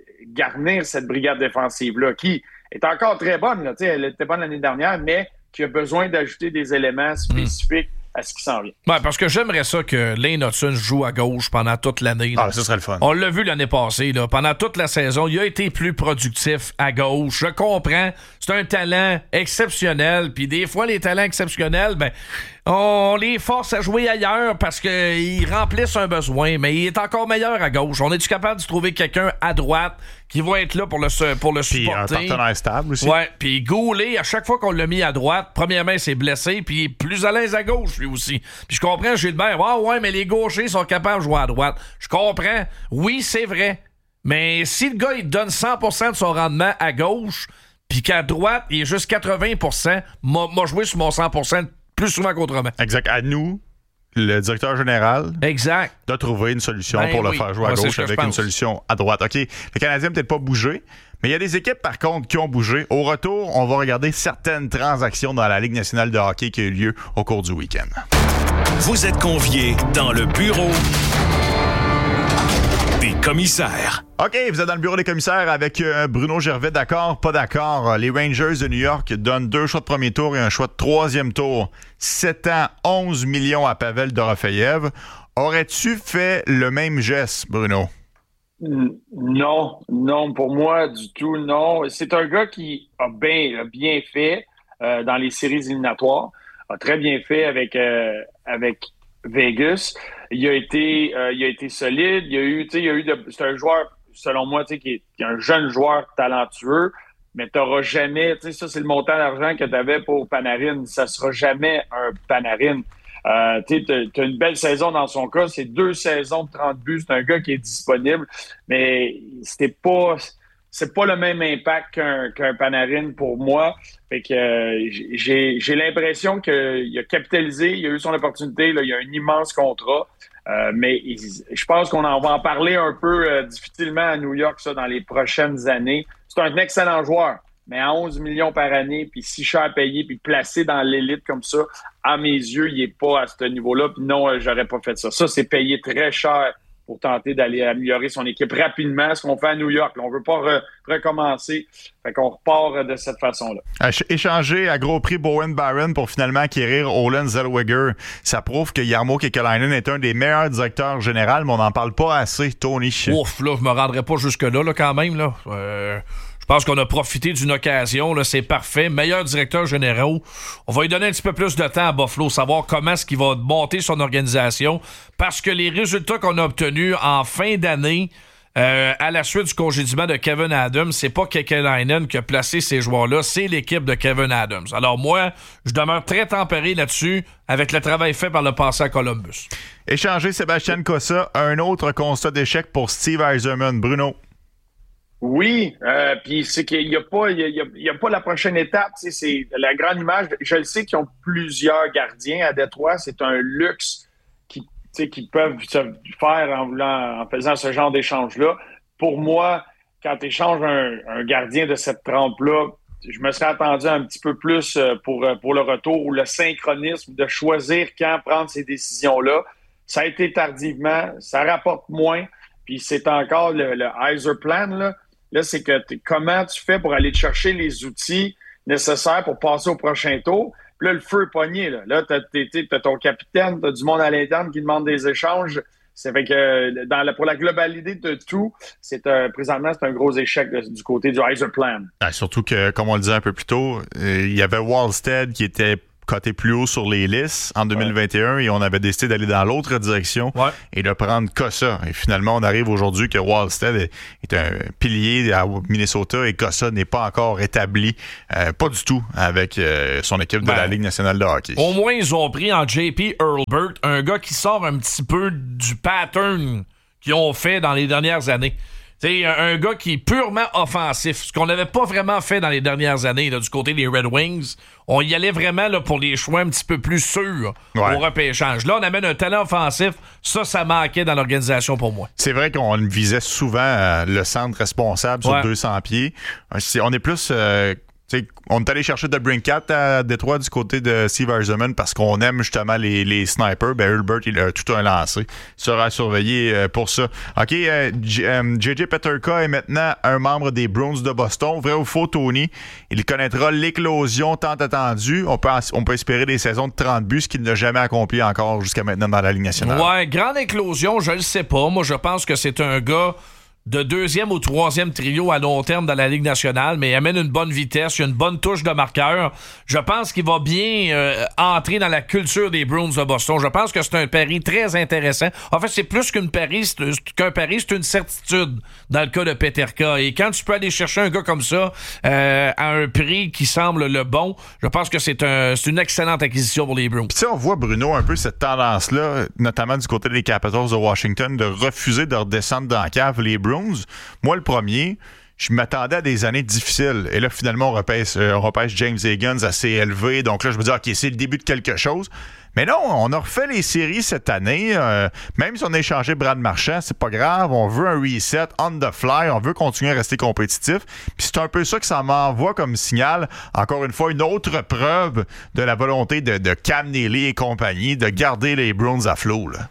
garnir cette brigade défensive-là, qui est encore très bonne. Là, elle était bonne l'année dernière, mais qui a besoin d'ajouter des éléments spécifiques mmh. à ce qui s'en vient. Ouais, parce que j'aimerais ça que Lane Hudson joue à gauche pendant toute l'année. Ah, ça serait le fun. On l'a vu l'année passée. Là, pendant toute la saison, il a été plus productif à gauche. Je comprends. C'est un talent exceptionnel. Puis des fois, les talents exceptionnels, ben, on les force à jouer ailleurs parce qu'ils remplissent un besoin. Mais il est encore meilleur à gauche. On est-tu capable de trouver quelqu'un à droite qui va être là pour le, pour le puis supporter? Puis un partenaire stable aussi. Ouais. Puis Goulet, à chaque fois qu'on l'a mis à droite, premièrement, il s'est blessé. Puis il est plus à l'aise à gauche, lui aussi. Puis je comprends, Gilbert. Ouais, ouais, mais les gauchers sont capables de jouer à droite. Je comprends. Oui, c'est vrai. Mais si le gars, il donne cent pour cent de son rendement à gauche, puis qu'à droite, il est juste quatre-vingts pour cent, m'a, m'a joué sur mon cent pour cent plus souvent qu'autrement. Exact. À nous, le directeur général, exact. de trouver une solution ben pour oui. le faire jouer à Moi, gauche avec une solution à droite. OK, le Canadien n'a peut-être pas bougé, mais il y a des équipes, par contre, qui ont bougé. Au retour, on va regarder certaines transactions dans la Ligue nationale de hockey qui a eu lieu au cours du week-end. Vous êtes conviés dans le bureau des commissaires. OK, vous êtes dans le bureau des commissaires avec euh, Bruno Gervais. D'accord, pas d'accord. Les Rangers de New York donnent deux choix de premier tour et un choix de troisième tour. sept ans, onze millions à Pavel Dorofeyev. Aurais-tu fait le même geste, Bruno? Non, non, pour moi, du tout, non. C'est un gars qui a bien, a bien fait euh, dans les séries éliminatoires, a très bien fait avec, euh, avec Vegas. Il a été, euh, il a été solide. Il y a eu, tu sais, il y a eu de, c'est un joueur, selon moi, tu sais, qui est, qui est un jeune joueur talentueux, mais tu n'auras jamais, tu sais, ça, c'est le montant d'argent que tu avais pour Panarin. Ça sera jamais un Panarin. Euh, tu as une belle saison dans son cas. C'est deux saisons de trente buts. C'est un gars qui est disponible, mais c'était pas, c'est pas le même impact qu'un, qu'un Panarin pour moi. Fait que euh, j'ai, j'ai l'impression qu'il a capitalisé, il a eu son opportunité, là, il a un immense contrat. Euh, mais il, je pense qu'on en va en parler un peu euh, difficilement à New York ça, dans les prochaines années. C'est un excellent joueur, mais à onze millions par année, puis si cher à payer, puis placé dans l'élite comme ça, à mes yeux, il n'est pas à ce niveau-là. Puis non, euh, j'aurais pas fait ça. Ça, c'est payé très cher pour tenter d'aller améliorer son équipe rapidement, ce qu'on fait à New York. Là, on ne veut pas re- recommencer. Fait qu'on repart de cette façon-là. Échanger à gros prix Bowen Barron pour finalement acquérir Olen Zellweger, ça prouve que Jarmo Kekalainen est un des meilleurs directeurs généraux, mais on n'en parle pas assez, Tony. Ouf, là, je me rendrai pas jusque-là, là, quand même, là. Euh... Je pense qu'on a profité d'une occasion, là, c'est parfait. Meilleur directeur général. On va lui donner un petit peu plus de temps à Buffalo, savoir comment est-ce qu'il va monter son organisation, parce que les résultats qu'on a obtenus en fin d'année, euh, à la suite du congédiement de Kevin Adams, c'est pas Kekalainen qui a placé ces joueurs-là, c'est l'équipe de Kevin Adams. Alors moi, je demeure très tempéré là-dessus avec le travail fait par le passé à Columbus. Échanger Sébastien Cossa, un autre constat d'échec pour Steve Yzerman. Bruno? Oui, euh, puis c'est qu'il n'y a pas, il y a, il y a pas la prochaine étape. C'est la grande image. Je le sais qu'ils ont plusieurs gardiens à Détroit. C'est un luxe qui, qui peuvent se faire en, voulant, en faisant ce genre d'échange-là. Pour moi, quand tu échanges un, un gardien de cette trempe-là, je me serais attendu un petit peu plus pour, pour le retour ou le synchronisme de choisir quand prendre ces décisions-là. Ça a été tardivement, ça rapporte moins. Puis c'est encore le, le Yzer Plan, là. Là, c'est que comment tu fais pour aller te chercher les outils nécessaires pour passer au prochain tour. Puis Puis là, le feu est pogné. Là, là t'as, t'as, t'as ton capitaine, t'as du monde à l'interne qui demande des échanges. Ça fait que dans la, pour la globalité de tout, c'est un, présentement, c'est un gros échec de, du côté du Yzerplan. Ah, surtout que, comme on le disait un peu plus tôt, euh, il y avait Wallstead qui était coté plus haut sur les listes en deux mille vingt et un ouais. et on avait décidé d'aller dans l'autre direction ouais. et de prendre Cossa. Et finalement, on arrive aujourd'hui que Wallstead est, est un pilier à Minnesota et Cossa n'est pas encore établi, euh, pas du tout, avec euh, son équipe de ben, la Ligue nationale de hockey. Au moins, ils ont pris en J P Hurlburt un gars qui sort un petit peu du pattern qu'ils ont fait dans les dernières années. C'est un gars qui est purement offensif, ce qu'on n'avait pas vraiment fait dans les dernières années là, du côté des Red Wings. On y allait vraiment là, pour les choix un petit peu plus sûrs ouais. au repêchage. Là, on amène un talent offensif. Ça, ça manquait dans l'organisation pour moi. C'est vrai qu'on visait souvent euh, le centre responsable sur ouais. deux cents pieds. C'est, on est plus... Euh, on est allé chercher de Brinkat à Détroit du côté de Steve Yzerman parce qu'on aime justement les, les snipers. Ben, Hurlburt, il a tout un lancé. Il sera surveillé euh, pour ça. OK, euh, J J Peterka est maintenant un membre des Bruins de Boston. Vrai ou faux, Tony? Il connaîtra l'éclosion tant attendue. On peut, on peut espérer des saisons de trente buts, ce qu'il n'a jamais accompli encore jusqu'à maintenant dans la Ligue nationale. Ouais, grande éclosion, je le sais pas. Moi, je pense que c'est un gars de deuxième ou troisième trio à long terme dans la Ligue nationale, mais il amène une bonne vitesse, il a une bonne touche de marqueur. Je pense qu'il va bien euh, entrer dans la culture des Bruins de Boston. Je pense que c'est un pari très intéressant. En fait, c'est plus qu'une pari, c'est, qu'un pari, c'est une certitude dans le cas de Peterka. Et quand tu peux aller chercher un gars comme ça euh, à un prix qui semble le bon, je pense que c'est, un, c'est une excellente acquisition pour les Bruins. Puis tu sais, on voit, Bruno, un peu cette tendance-là, notamment du côté des Capitals de Washington, de refuser de redescendre dans la cave les Bruins. Moi, le premier, je m'attendais à des années difficiles. Et là, finalement, on repêche, euh, on repêche James Higgins assez élevé. Donc là, je me dis, OK, c'est le début de quelque chose. Mais non, on a refait les séries cette année. Euh, même si on a échangé Brad Marchand, c'est pas grave. On veut un reset on the fly. On veut continuer à rester compétitif. Puis c'est un peu ça que ça m'envoie comme signal. Encore une fois, une autre preuve de la volonté de, de Cam Neely et compagnie de garder les Bruins à flot, là.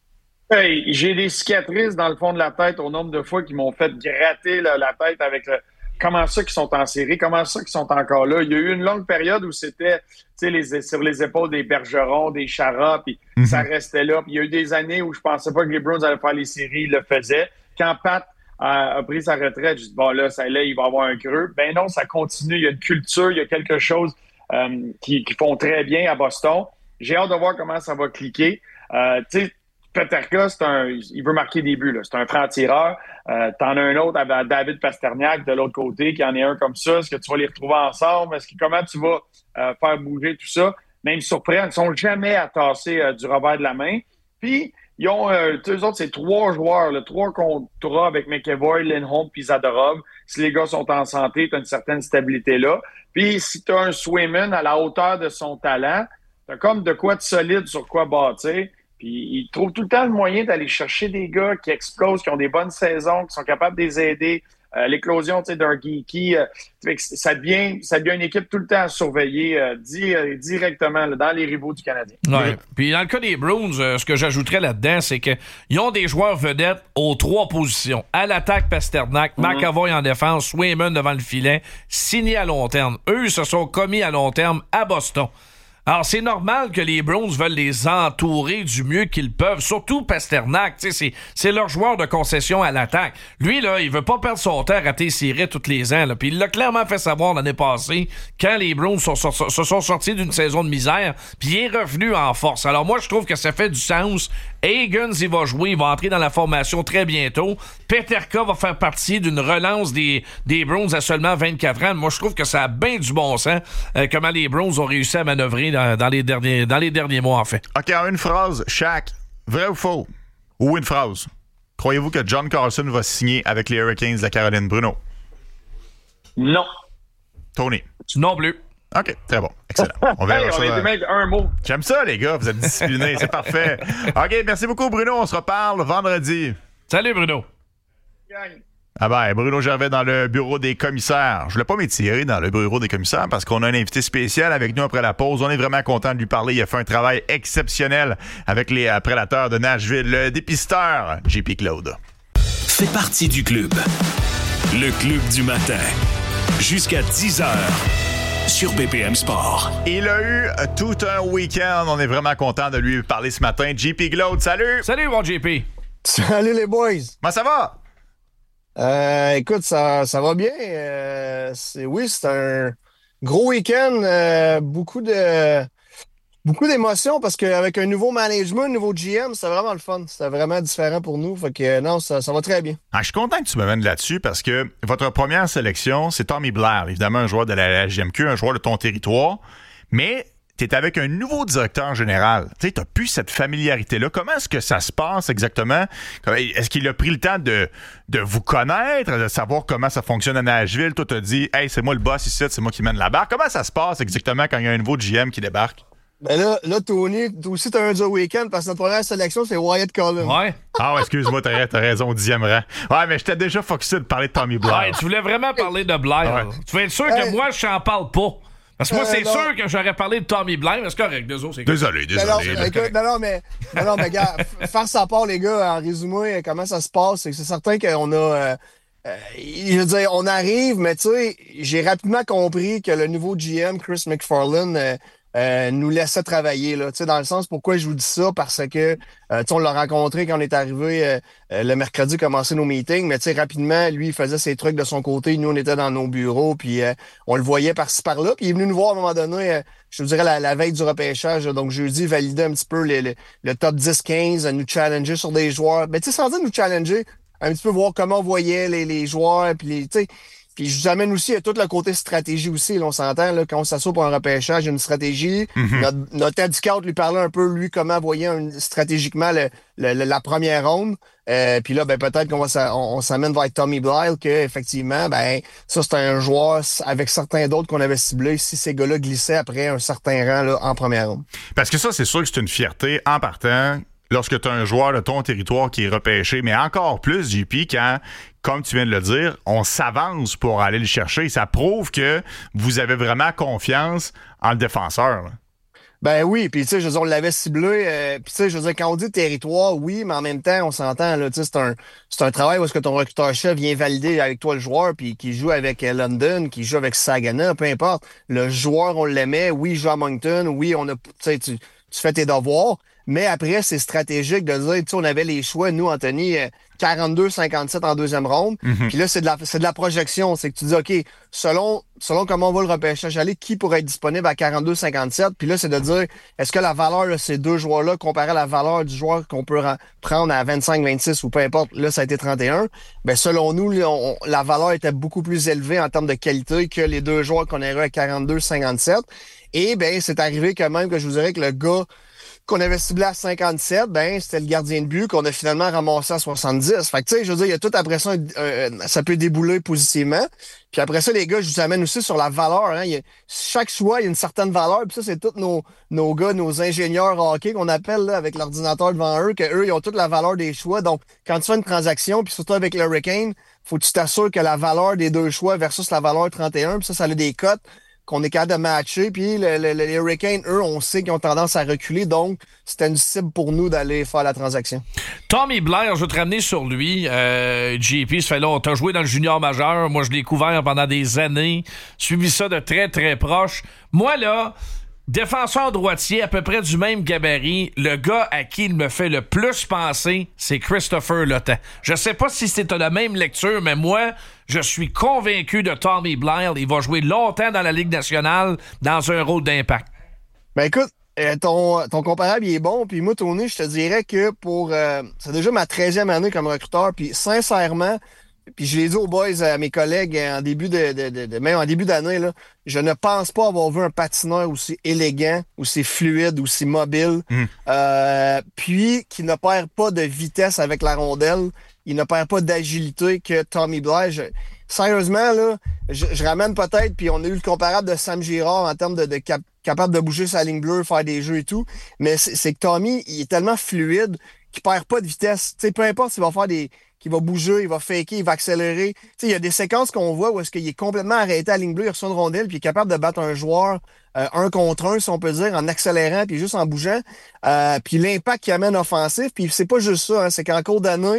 Hey, j'ai des cicatrices dans le fond de la tête au nombre de fois qu'ils m'ont fait gratter là, la tête avec le... comment ça qu'ils sont en série, comment ça qu'ils sont encore là. Il y a eu une longue période où c'était les, sur les épaules des Bergeron, des Chara, puis mm-hmm. ça restait là. Puis il y a eu des années où je pensais pas que les Bruins allaient faire les séries, ils le faisaient. Quand Pat a, a pris sa retraite, je dis bon là, ça, là, il va avoir un creux. Ben non, ça continue. Il y a une culture, il y a quelque chose euh, qui, qui font très bien à Boston. J'ai hâte de voir comment ça va cliquer. Euh, tu sais, Peterka, c'est un, il veut marquer des buts. Là. C'est un franc-tireur. Euh, t'en as un autre avec David Pasternak de l'autre côté, qui en est un comme ça. Est-ce que tu vas les retrouver ensemble? Est-ce que, comment tu vas euh, faire bouger tout ça? Même surpris, ils ne sont jamais à tasser euh, du revers de la main. Puis, ils ont, euh, eux autres, c'est trois joueurs, là, trois contrats avec McEvoy, Lindholm puis Zadorov. Si les gars sont en santé, tu as une certaine stabilité là. Puis, si tu as un Swayman à la hauteur de son talent, tu as comme de quoi de solide sur quoi bâtir. Puis ils trouvent tout le temps le moyen d'aller chercher des gars qui explosent, qui ont des bonnes saisons, qui sont capables de les aider. Euh, l'éclosion d'un Geeky, euh, ça, devient, ça devient une équipe tout le temps à surveiller euh, di- directement là, dans les rivaux du Canadien. Ouais. Puis dans le cas des Bruins, euh, ce que j'ajouterais là-dedans, c'est qu'ils ont des joueurs vedettes aux trois positions. À l'attaque, Pasternak, mm-hmm. McAvoy en défense, Swayman devant le filet, signé à long terme. Eux se sont commis à long terme à Boston. Alors, c'est normal que les Bruins veulent les entourer du mieux qu'ils peuvent, surtout Pasternak, tu sais, c'est, c'est leur joueur de concession à l'attaque. Lui, là, il veut pas perdre son temps à rater séries tous les ans, là. Puis il l'a clairement fait savoir l'année passée, quand les Bruins sont, sont, se sont sortis d'une saison de misère, puis il est revenu en force. Alors moi, je trouve que ça fait du sens. Higgins, il va jouer, il va entrer dans la formation très bientôt. Peterka va faire partie d'une relance des, des Bruins à seulement vingt-quatre ans. Moi, je trouve que ça a bien du bon sens, euh, comment les Bruins ont réussi à manœuvrer dans, dans, les derniers, dans les derniers mois, en fait. OK, en une phrase, Shaq, vrai ou faux? Ou une phrase. Croyez-vous que John Carlson va signer avec les Hurricanes de la Caroline, Bruno? Non. Tony? Non plus. OK, très bon. Excellent. On verra hey, ça. On est des mecs, un mot. J'aime ça, les gars. Vous êtes disciplinés. C'est parfait. OK, merci beaucoup, Bruno. On se reparle vendredi. Salut, Bruno. Gang. Ah ben, Bruno Gervais dans le bureau des commissaires. Je voulais pas m'étirer dans le bureau des commissaires parce qu'on a un invité spécial avec nous après la pause. On est vraiment content de lui parler. Il a fait un travail exceptionnel avec les prédateurs de Nashville. Le dépisteur, J P Claude. Fais partie du club. Le club du matin. Jusqu'à dix heures. sur B P M Sport. Il a eu tout un week-end. On est vraiment content de lui parler ce matin. J P Glaude, salut! Salut, mon J P! Salut les boys! Comment ça va? Euh, écoute, ça, ça va bien. Euh, c'est, oui, c'est un gros week-end. Euh, beaucoup de beaucoup d'émotions parce qu'avec un nouveau management, un nouveau G M, c'était vraiment le fun. C'était vraiment différent pour nous. Fait que non, ça, ça va très bien. Ah, je suis content que tu me mènes là-dessus parce que votre première sélection, c'est Tommy Blair, évidemment un joueur de la G M Q, un joueur de ton territoire, mais tu es avec un nouveau directeur général. Tu sais, tu n'as plus cette familiarité-là. Comment est-ce que ça se passe exactement? Est-ce qu'il a pris le temps de, de vous connaître, de savoir comment ça fonctionne à Nashville? Toi, tu as dit, hey, c'est moi le boss ici, c'est moi qui mène la barre. Comment ça se passe exactement quand il y a un nouveau G M qui débarque? Ben là, là, Tony, toi aussi, t'as un dur week-end parce que notre première sélection, c'est Wyatt Cullen. Ouais. Ah ouais, excuse-moi, t'as, t'as raison, au dixième rang. Ouais, mais j'étais déjà focusé de parler de Tommy Blair. Ouais, tu voulais vraiment parler de Blair. Ouais. Tu veux être sûr que Hey. moi, je n'en parle pas. Parce que moi, Euh, c'est non. sûr que j'aurais parlé de Tommy Blair, mais c'est correct, deux autres, c'est correct. Désolé, Non, non, désolé. écoute, non, non, mais, non, non, mais, gars, f- faire sa part, les gars, en résumé, comment ça se passe, c'est que c'est certain qu'on a, euh, euh, je veux dire, on arrive, mais tu sais, j'ai rapidement compris que le nouveau G M, Chris McFarlane, euh, euh, nous laissait travailler, là, tu sais, dans le sens, pourquoi je vous dis ça, parce que, euh, tu sais, on l'a rencontré quand on est arrivé, euh, euh, le mercredi, commencer nos meetings, mais tu sais, rapidement, lui, il faisait ses trucs de son côté, nous, on était dans nos bureaux, puis euh, on le voyait par-ci, par-là, puis il est venu nous voir à un moment donné, euh, je te dirais, la, la veille du repêchage, là, donc jeudi, valider un petit peu le, le, le top dix quinze, nous challenger sur des joueurs, ben, tu sais, sans dire nous challenger, un petit peu voir comment on voyait les, les joueurs, puis les, tu sais, puis je vous amène aussi à tout le côté stratégie aussi, là, on s'entend, là, quand on s'assoit pour un repêchage, il y a une stratégie. Mhm. Notre, notre head scout lui parlait un peu, lui, comment voyait un- stratégiquement le, le- le- la première ronde. Euh, puis là, ben peut-être qu'on va s'a- on, on s'amène vers Tommy Blair, que effectivement, ben ça, c'est un joueur avec certains d'autres qu'on avait ciblés si ces gars-là glissaient après un certain rang là, en première ronde. Parce que ça, c'est sûr que c'est une fierté en partant lorsque tu as un joueur de ton territoire qui est repêché, mais encore plus, J P, quand, comme tu viens de le dire, on s'avance pour aller le chercher. Ça prouve que vous avez vraiment confiance en le défenseur. Là. Ben oui, puis tu sais, je veux dire, on l'avait ciblé. Euh, puis tu sais, je veux dire, quand on dit territoire, oui, mais en même temps, on s'entend, là, tu sais, c'est un, c'est un travail où est-ce que ton recruteur-chef vient valider avec toi le joueur, puis qui joue avec euh, London, qui joue avec Sagana, peu importe. Le joueur, on l'aimait, oui, il joue à Moncton, oui, on a, tu sais, tu tu fais tes devoirs, mais après, c'est stratégique de dire, tu sais, on avait les choix, nous, Anthony, euh, quarante-deux cinquante-sept en deuxième ronde. Mhm. Puis là, c'est de la c'est de la projection. C'est que tu dis, OK, selon selon comment on va le repêchage aller, qui pourrait être disponible à quarante-deux cinquante-sept? Puis là, c'est de dire, est-ce que la valeur de ces deux joueurs-là, comparée à la valeur du joueur qu'on peut ra- prendre à vingt-cinq vingt-six ou peu importe, là, ça a été trente et un. Ben, selon nous, là, on- la valeur était beaucoup plus élevée en termes de qualité que les deux joueurs qu'on aurait à quarante-deux cinquante-sept. Et ben, c'est arrivé quand même que je vous dirais que le gars qu'on avait ciblé à cinquante-sept, ben c'était le gardien de but qu'on a finalement ramassé à soixante-dix. Fait que tu sais, je veux dire, il y a tout après ça, euh, ça peut débouler positivement. Puis après ça, les gars, je vous amène aussi sur la valeur. Hein. Il y a, chaque choix, il y a une certaine valeur. Puis ça, c'est tous nos, nos gars, nos ingénieurs hockey qu'on appelle là, avec l'ordinateur devant eux, que eux, ils ont toute la valeur des choix. Donc, quand tu fais une transaction, puis surtout avec l'Hurricane, faut que tu t'assures que la valeur des deux choix versus la valeur trente et un, puis ça, ça a des cotes qu'on est capable de matcher. Puis le, le, les Hurricanes, eux, on sait qu'ils ont tendance à reculer. Donc, c'était une cible pour nous d'aller faire la transaction. Tommy Blair, je vais te ramener sur lui. Euh, J P, ça fait là, t'as joué dans le junior majeur. Moi, je l'ai couvert pendant des années. Suivi ça de très, très proche. Moi, là, défenseur droitier, à peu près du même gabarit, le gars à qui il me fait le plus penser, c'est Christopher Letang. Je sais pas si c'était la même lecture, mais moi, je suis convaincu de Tommy Blair. Il va jouer longtemps dans la Ligue nationale dans un rôle d'impact. Ben écoute, euh, ton, ton comparable, il est bon. Puis moi, Tony, je te dirais que pour... Euh, c'est déjà ma treizième année comme recruteur. Puis sincèrement, puis je l'ai dit aux boys, à mes collègues, en début de, de, de, de même en début d'année, là, je ne pense pas avoir vu un patineur aussi élégant, aussi fluide, aussi mobile, Mm. euh, puis qui ne perd pas de vitesse avec la rondelle, il ne perd pas d'agilité que Tommy Blair. Je- sérieusement, là, je, je ramène peut-être, puis on a eu le comparable de Sam Girard en termes de, de cap- capable de bouger sa ligne bleue, faire des jeux et tout, mais c'est, c'est que Tommy, il est tellement fluide qu'il perd pas de vitesse. Tu sais, peu importe s'il va faire des... qu'il va bouger, il va faker, il va accélérer. Tu sais, il y a des séquences qu'on voit où est-ce qu'il est complètement arrêté à la ligne bleue, il reçoit une rondelle, puis il est capable de battre un joueur euh, un contre un, si on peut dire, en accélérant, puis juste en bougeant. Euh, puis l'impact qu'il amène offensif, puis c'est pas juste ça, hein, c'est qu'en cours d'année,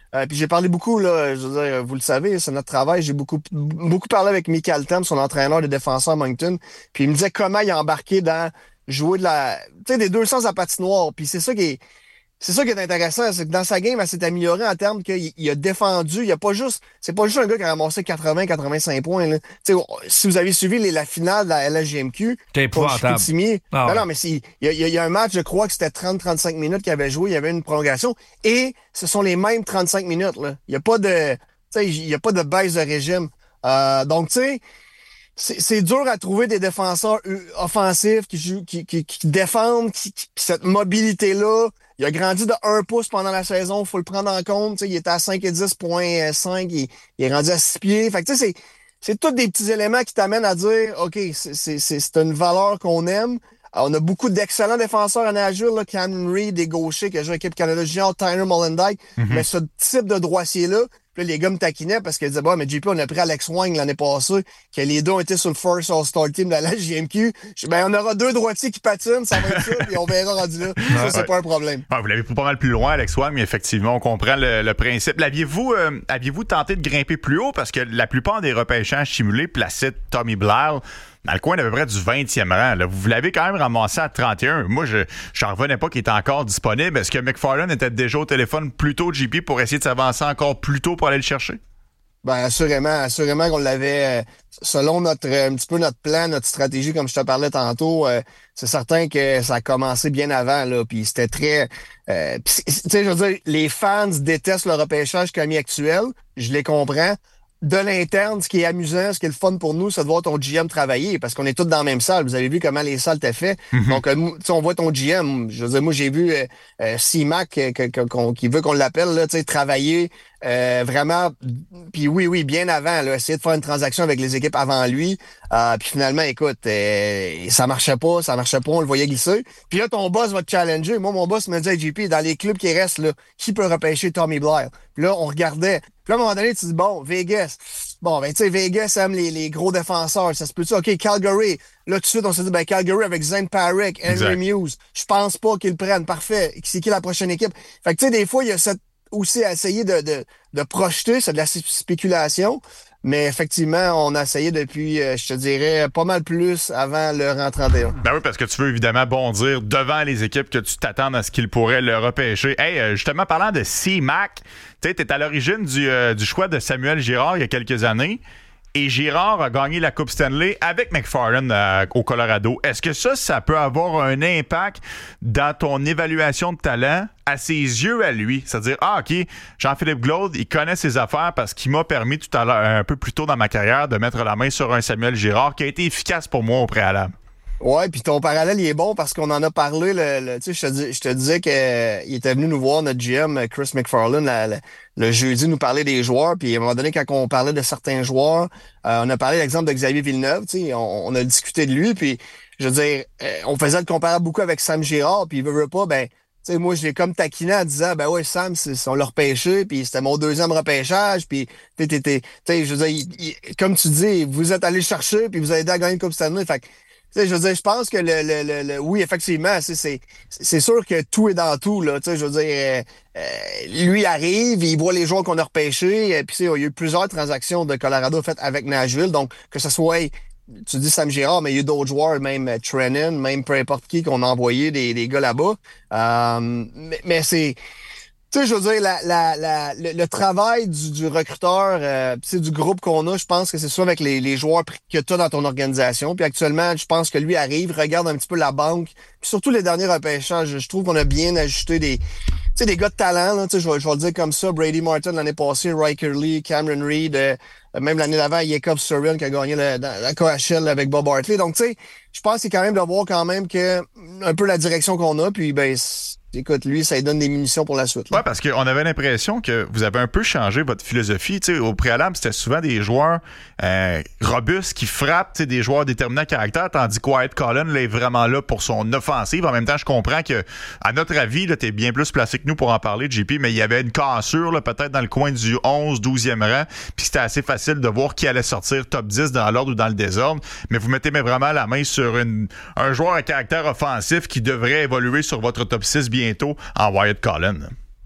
Euh, puis j'ai parlé beaucoup, là, je veux dire, vous le savez, c'est notre travail. J'ai beaucoup, beaucoup parlé avec Michael Tam, son entraîneur de défenseur à Moncton. Puis il me disait comment il a embarqué dans jouer de la, tu sais, des deux sens à patinoire. Puis c'est ça qui est, c'est ça qui est intéressant, c'est que dans sa game, elle s'est améliorée en termes qu'il il a défendu. Il a pas juste, c'est pas juste un gars qui a ramassé quatre-vingts à quatre-vingt-cinq points, là. Tu sais, si vous avez suivi les, la finale de la L S G M Q. T'es épouvantable. Ah, non, non, mais il y, a, il y a un match, je crois que c'était trente à trente-cinq minutes qu'il avait joué. Il y avait une prolongation. Et ce sont les mêmes trente-cinq minutes, là. Il y a pas de, tu sais, il y a pas de baisse de régime. Euh, donc, tu sais, C'est, c'est dur à trouver des défenseurs offensifs qui jouent, qui, qui, qui défendent, qui, qui, cette mobilité-là. Il a grandi de un pouce pendant la saison, faut le prendre en compte. T'sais, il était à cinq et dix virgule cinq, il, il est rendu à six pieds. Fait que c'est, c'est tous des petits éléments qui t'amènent à dire OK, c'est, c'est, c'est, c'est une valeur qu'on aime. Alors, on a beaucoup d'excellents défenseurs à Nashville, là, Cameron Reed, des gauchers qui a joué à l'équipe Canada Junior, Tyler Molendyk. Mm-hmm. Mais ce type de droitier-là, puis là, les gars me taquinaient parce qu'ils disaient, bah, mais J P, on a pris Alex Wang l'année passée, que les deux ont été sur le first All-Star Team de la G M Q. Je dis, ben, on aura deux droitiers qui patinent, ça va être ça, puis on verra rendu là. Ça, ouais, c'est ouais. pas un problème. Ouais, vous l'avez pas mal plus loin, Alex Wang, mais effectivement, on comprend le, le principe. L'aviez-vous, euh, aviez-vous tenté de grimper plus haut? Parce que la plupart des repêchages simulés plaçaient Tommy Blair dans le coin d'à peu près du vingtième rang. Là. Vous l'avez quand même ramassé à trente et un. Moi, je n'en revenais pas qu'il était encore disponible. Est-ce que McFarland était déjà au téléphone plus tôt, J P, pour essayer de s'avancer encore plus tôt pour aller le chercher? Ben assurément, assurément qu'on l'avait, euh, selon notre un petit peu notre plan, notre stratégie, comme je te parlais tantôt, euh, c'est certain que ça a commencé bien avant, là, puis c'était très... Euh, tu sais, je veux dire, les fans détestent le repêchage commis actuel, je les comprends. De l'interne, ce qui est amusant, ce qui est le fun pour nous, c'est de voir ton G M travailler, parce qu'on est tous dans la même salle. Vous avez vu comment les salles étaient faites. Mm-hmm. Donc, euh, on voit ton G M. Je veux dire, moi, j'ai vu euh, euh, C-Mac euh, qui veut qu'on l'appelle, là, tu sais, travailler euh, vraiment. Puis oui, oui, bien avant, là, essayer de faire une transaction avec les équipes avant lui. Euh, puis finalement, écoute, euh, ça marchait pas, ça marchait pas, on le voyait glisser. Puis là, ton boss va te challenger. Moi, mon boss me dit, hey, J P, dans les clubs qui restent, là, qui peut repêcher Tommy Blair? Puis là, on regardait. Puis là, à un moment donné, tu dis, bon, Vegas. Bon, ben, tu sais, Vegas aime les, les gros défenseurs. Ça se peut-tu? OK, Calgary. Là, tout de suite, on s'est dit, ben, Calgary avec Zane Parrick, Henry Muse. Je pense pas qu'ils le prennent. Parfait. C'est qui la prochaine équipe? Fait que, tu sais, des fois, il y a cette, aussi à essayer de, de, de projeter. C'est de la spéculation. Mais effectivement, on a essayé depuis, euh, je te dirais, pas mal plus avant le rang trente et un. Ben oui, parce que tu veux évidemment bondir devant les équipes que tu t'attends à ce qu'ils pourraient le repêcher. Hey, euh, justement, parlant de C-Mac, tu sais, t'es à l'origine du, euh, du choix de Samuel Girard il y a quelques années. Et Girard a gagné la Coupe Stanley avec McFarland euh, au Colorado. Est-ce que ça, ça peut avoir un impact dans ton évaluation de talent à ses yeux à lui? C'est-à-dire, ah, OK, Jean-Philippe Glaude, il connaît ses affaires parce qu'il m'a permis tout à l'heure, un peu plus tôt dans ma carrière, de mettre la main sur un Samuel Girard qui a été efficace pour moi au préalable. Ouais, puis ton parallèle, il est bon parce qu'on en a parlé. Le, le, tu sais, je te, dis, je te disais qu'il euh, était venu nous voir, notre G M, Chris McFarland, la, la, le jeudi, nous parler des joueurs. Puis à un moment donné, quand on parlait de certains joueurs, euh, on a parlé de l'exemple de Xavier Villeneuve. Tu sais, on, on a discuté de lui. Puis je veux dire, euh, on faisait le comparable beaucoup avec Sam Girard. Puis il veut, veut pas, ben, tu sais, moi, je l'ai comme taquiné en disant, ben ouais, Sam, c'est, on l'a repêché. Puis c'était mon deuxième repêchage. Puis tu sais, je veux dire, il, il, comme tu dis, vous êtes allé le chercher. Puis vous avez aidé à gagner une Coupe Stanley. Fait que, tu sais, je veux dire, je pense que le, le, le, le oui, effectivement, c'est, c'est, c'est sûr que tout est dans tout, là. Tu sais, je veux dire, euh, euh, lui arrive, il voit les joueurs qu'on a repêchés, et puis il y a eu plusieurs transactions de Colorado faites avec Nashville, donc que ce soit, tu dis Sam Girard, mais il y a eu d'autres joueurs, même Trennan, même peu importe qui qu'on a envoyé des, des gars là-bas. Euh, mais, mais c'est, tu sais, je veux dire, la, la, la, le, le travail du, du recruteur, euh, du groupe qu'on a, je pense que c'est soit avec les, les joueurs que tu as dans ton organisation. Puis actuellement, je pense que lui arrive, regarde un petit peu la banque. Puis surtout les derniers repêchages, je trouve qu'on a bien ajusté des, tu sais, des gars de talent. Là, je, vais, je vais le dire comme ça. Brady Martin l'année passée, Riker Lee, Cameron Reed, euh, même l'année d'avant, Jacob Surin qui a gagné le, dans, la K H L avec Bob Hartley. Donc, tu sais, je pense que c'est quand même de voir quand même que un peu la direction qu'on a. Puis, ben, écoute, lui, ça lui donne des munitions pour la suite. Oui, parce qu'on avait l'impression que vous avez un peu changé votre philosophie. T'sais, au préalable, c'était souvent des joueurs euh, robustes qui frappent, des joueurs déterminants à caractère, tandis que Wyatt Cullen là, est vraiment là pour son offensive. En même temps, je comprends que, à notre avis, tu es bien plus placé que nous pour en parler, J P, mais il y avait une cassure là, peut-être dans le coin du onze, douzième rang, puis c'était assez facile de voir qui allait sortir top dix dans l'ordre ou dans le désordre. Mais vous mettez mais vraiment la main sur une, un joueur à caractère offensif qui devrait évoluer sur votre top six bientôt en Wyatt Cullen.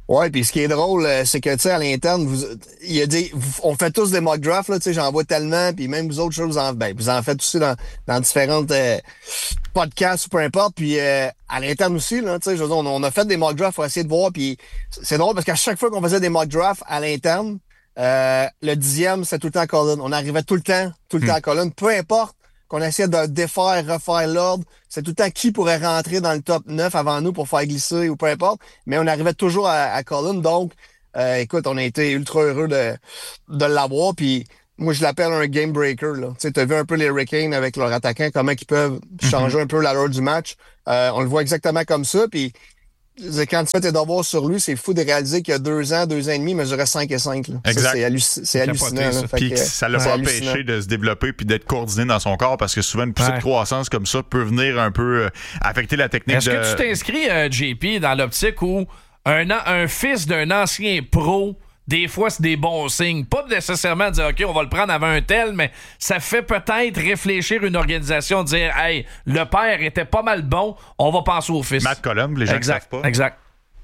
Ouais, puis ce qui est drôle, euh, c'est que, tu sais, à l'interne, vous, il a dit, vous- on fait tous des mock drafts, là, tu sais, j'en vois tellement, puis même vous autres choses, en, ben, vous en faites aussi dans, dans différentes euh, podcasts ou peu importe, puis euh, à l'interne aussi, là, tu sais, je veux dire, on, on a fait des mock drafts pour essayer de voir, puis c'est drôle parce qu'à chaque fois qu'on faisait des mock drafts à l'interne, euh, le dixième, c'était tout le temps Colin. On arrivait tout le temps, tout le Hmm. temps à Colin, peu importe qu'on essayait de défaire, refaire l'ordre, c'est tout le temps qui pourrait rentrer dans le top neuf avant nous pour faire glisser ou peu importe, mais on arrivait toujours à, à Colin, donc euh, écoute, on a été ultra heureux de, de l'avoir, puis moi je l'appelle un game breaker, là. Tu sais, t'as vu un peu les Hurricanes avec leurs attaquants, comment ils peuvent changer un peu l'allure du match. Euh, on le voit exactement comme ça, puis quand tu fais tes devoirs sur lui, c'est fou de réaliser qu'il y a deux ans, deux ans et demi, il mesurait cinq et cinq. Là. Exact. Ça, c'est, halluc- c'est hallucinant. Capoté, ça. Là. Fait Puis que, que ça l'a c'est pas hallucinant. empêché de se développer puis d'être coordonné dans son corps parce que souvent une poussée Ouais. de croissance comme ça peut venir un peu euh, affecter la technique Est-ce de... que tu t'inscris, euh, J P, dans l'optique où un, an- un fils d'un ancien pro, des fois, c'est des bons signes. Pas nécessairement dire, OK, on va le prendre avant un tel, mais ça fait peut-être réfléchir une organisation, dire, hey, le père était pas mal bon, on va penser au fils. Matt Colombe, les gens ne exact, savent pas. exact.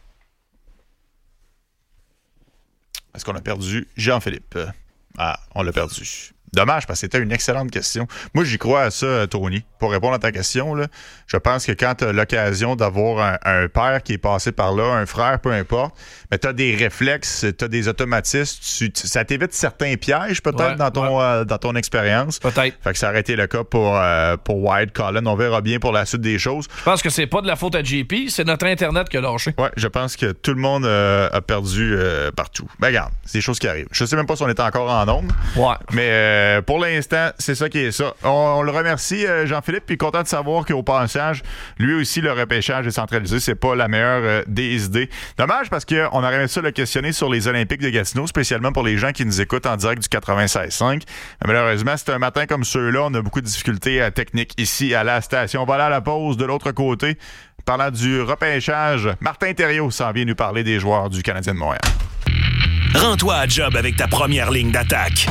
Est-ce qu'on a perdu Jean-Philippe? Ah, on l'a perdu. Dommage, parce que c'était une excellente question. Moi, j'y crois à ça, Tony. Pour répondre à ta question, là, je pense que quand tu as l'occasion d'avoir un, un père qui est passé par là, un frère, peu importe, mais tu as des réflexes, tu as des automatismes, tu, tu- ça t'évite certains pièges peut-être Ouais, dans ton, euh, dans ton expérience. Peut-être. Fait que ça aurait été le cas pour, euh, pour Wyatt Collin. On verra bien pour la suite des choses. Je pense que c'est pas de la faute à J P, c'est notre Internet qui a lâché. Ouais, je pense que tout le monde euh, a perdu euh, partout. Ben regarde, c'est des choses qui arrivent. Je sais même pas si on est encore en ondes, Ouais. mais euh, pour l'instant, c'est ça qui est ça. On, on le remercie, euh, Jean-Philippe, puis content de savoir qu'au passage, lui aussi, le repêchage est centralisé. C'est pas la meilleure euh, des idées. Dommage parce qu'on aurait aimé ça le questionner sur les Olympiques de Gatineau, spécialement pour les gens qui nous écoutent en direct du quatre-vingt-seize cinq. Mais malheureusement, c'est un matin comme ceux-là. On a beaucoup de difficultés euh, techniques ici à la station. On va aller à la pause de l'autre côté. Parlant du repêchage, Martin Thériault s'en vient nous parler des joueurs du Canadien de Montréal. Rends-toi à job avec ta première ligne d'attaque.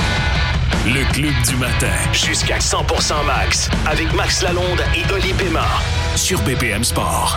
Le Club du matin. Jusqu'à cent pour cent max. Avec Max Lalonde et Oli Pémard. Sur B P M Sport.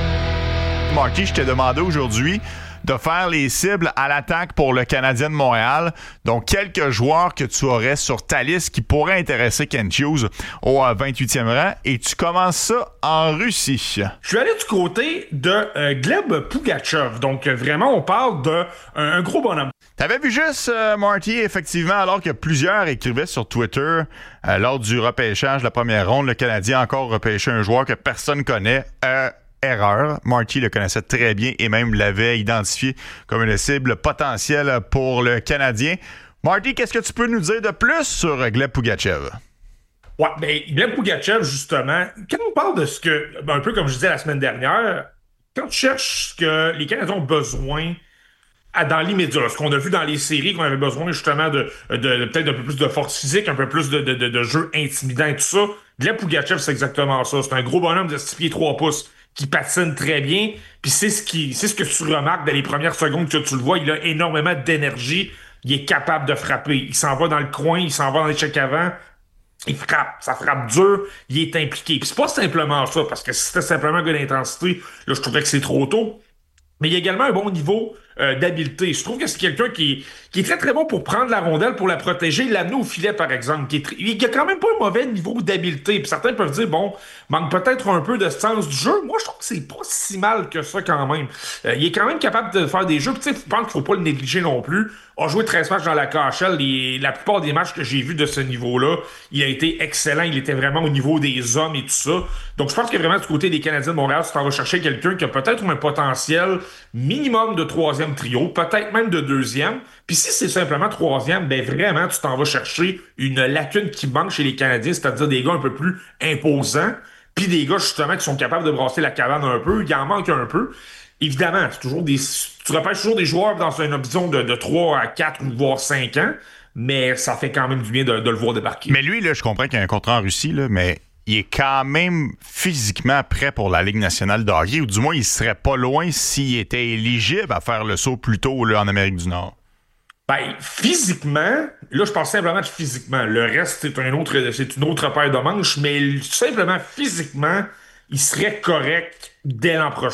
Marty, je t'ai demandé aujourd'hui de faire les cibles à l'attaque pour le Canadien de Montréal. Donc, quelques joueurs que tu aurais sur ta liste qui pourraient intéresser Kent Hughes au euh, vingt-huitième rang. Et tu commences ça en Russie. Je suis allé du côté de euh, Gleb Pugachev. Donc, euh, vraiment, on parle d'un un gros bonhomme. T'avais vu juste, euh, Marty, effectivement, alors que plusieurs écrivaient sur Twitter euh, lors du repêchage de la première ronde, le Canadien a encore repêché un joueur que personne connaît. Euh, erreur. Marty le connaissait très bien et même l'avait identifié comme une cible potentielle pour le Canadien. Marty, qu'est-ce que tu peux nous dire de plus sur Gleb Pugachev? Ouais, ben, Gleb Pugachev, justement, quand on parle de ce que, ben, un peu comme je disais la semaine dernière, quand tu cherches ce que les Canadiens ont besoin à, dans l'immédiat, ce qu'on a vu dans les séries, qu'on avait besoin justement de, de, de peut-être un peu plus de force physique, un peu plus de, de, de, de jeu intimidant et tout ça, Gleb Pugachev, c'est exactement ça. C'est un gros bonhomme de six pieds trois pouces qui patine très bien, puis c'est ce qui, c'est ce que tu remarques dans les premières secondes que tu le vois, il a énormément d'énergie, il est capable de frapper, il s'en va dans le coin, il s'en va dans l'échec avant, il frappe, ça frappe dur, il est impliqué. Puis c'est pas simplement ça, parce que si c'était simplement un gars d'intensité, là, je trouvais que c'est trop tôt. Mais il y a également un bon niveau euh, d'habileté. Je trouve que c'est quelqu'un qui, qui est très très bon pour prendre la rondelle, pour la protéger, l'amener au filet, par exemple. Qui est très, il a quand même pas un mauvais niveau d'habileté. Puis certains peuvent dire, bon, manque peut-être un peu de sens du jeu. Moi, je trouve que c'est pas si mal que ça quand même. Euh, il est quand même capable de faire des jeux. Puis tu sais, je pense qu'il faut pas le négliger non plus. A joué treize matchs dans la K H L. Les, la plupart des matchs que j'ai vus de ce niveau-là, il a été excellent. Il était vraiment au niveau des hommes et tout ça. Donc, je pense que vraiment, du côté des Canadiens de Montréal, tu t'en vas chercher quelqu'un qui a peut-être un potentiel minimum de troisième trio, peut-être même de deuxième. Puis si c'est simplement troisième, ben vraiment, tu t'en vas chercher une lacune qui manque chez les Canadiens, c'est-à-dire des gars un peu plus imposants, puis des gars, justement, qui sont capables de brasser la cabane un peu. Il en manque un peu. Évidemment, c'est toujours des, tu repêches toujours des joueurs dans une option de, de trois à quatre ou voire cinq ans, mais ça fait quand même du bien de, de le voir débarquer. Mais lui, là, je comprends qu'il y a un contrat en Russie, là, mais il est quand même physiquement prêt pour la Ligue nationale de hockey, ou du moins, il serait pas loin s'il était éligible à faire le saut plus tôt là, en Amérique du Nord. Ben, physiquement, là, je parle simplement de physiquement. Le reste, c'est un autre, c'est une autre paire de manches, mais simplement physiquement, il serait correct dès l'an prochain.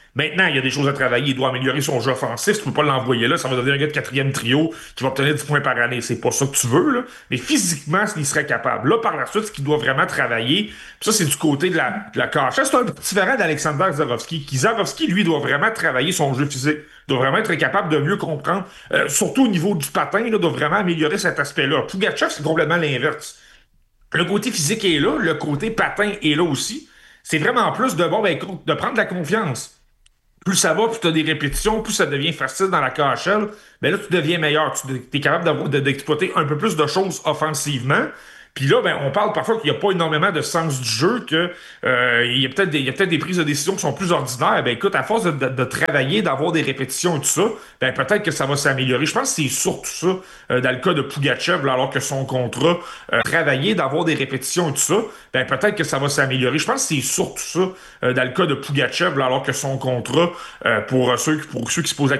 Maintenant, il y a des choses à travailler. Il doit améliorer son jeu offensif. Tu peux pas l'envoyer là. Ça va devenir un gars de quatrième trio qui va obtenir dix points par année. C'est pas ça que tu veux, là. Mais physiquement, il serait capable. Là, par la suite, ce qu'il doit vraiment travailler, puis ça, c'est du côté de la, de la cachette. C'est un petit variant d'Alexander Zarovski. Qui, Zarovski, lui, doit vraiment travailler son jeu physique. Il doit vraiment être capable de mieux comprendre. Euh, surtout au niveau du patin, il doit vraiment améliorer cet aspect-là. Pugachev, c'est complètement l'inverse. Le côté physique est là. Le côté patin est là aussi. C'est vraiment plus de, bon, ben, de prendre de la confiance. Plus ça va, plus tu as des répétitions, plus ça devient facile dans la K H L, ben là, tu deviens meilleur. Tu es capable d'avoir, de, d'exploiter un peu plus de choses offensivement. Puis là, ben, on parle parfois qu'il n'y a pas énormément de sens du jeu, que euh, il y a peut-être des, il y a peut-être des prises de décision qui sont plus ordinaires. Ben écoute, à force de, de, de travailler, d'avoir des répétitions et tout ça, ben peut-être que ça va s'améliorer. Je pense que c'est surtout ça euh, dans le cas de Pugachev, là, alors que son contrat, euh, travailler, d'avoir des répétitions et tout ça, ben peut-être que ça va s'améliorer. Je pense que c'est surtout ça euh, dans le cas de Pugachev, là, alors que son contrat, euh, pour ceux pour ceux qui se posent la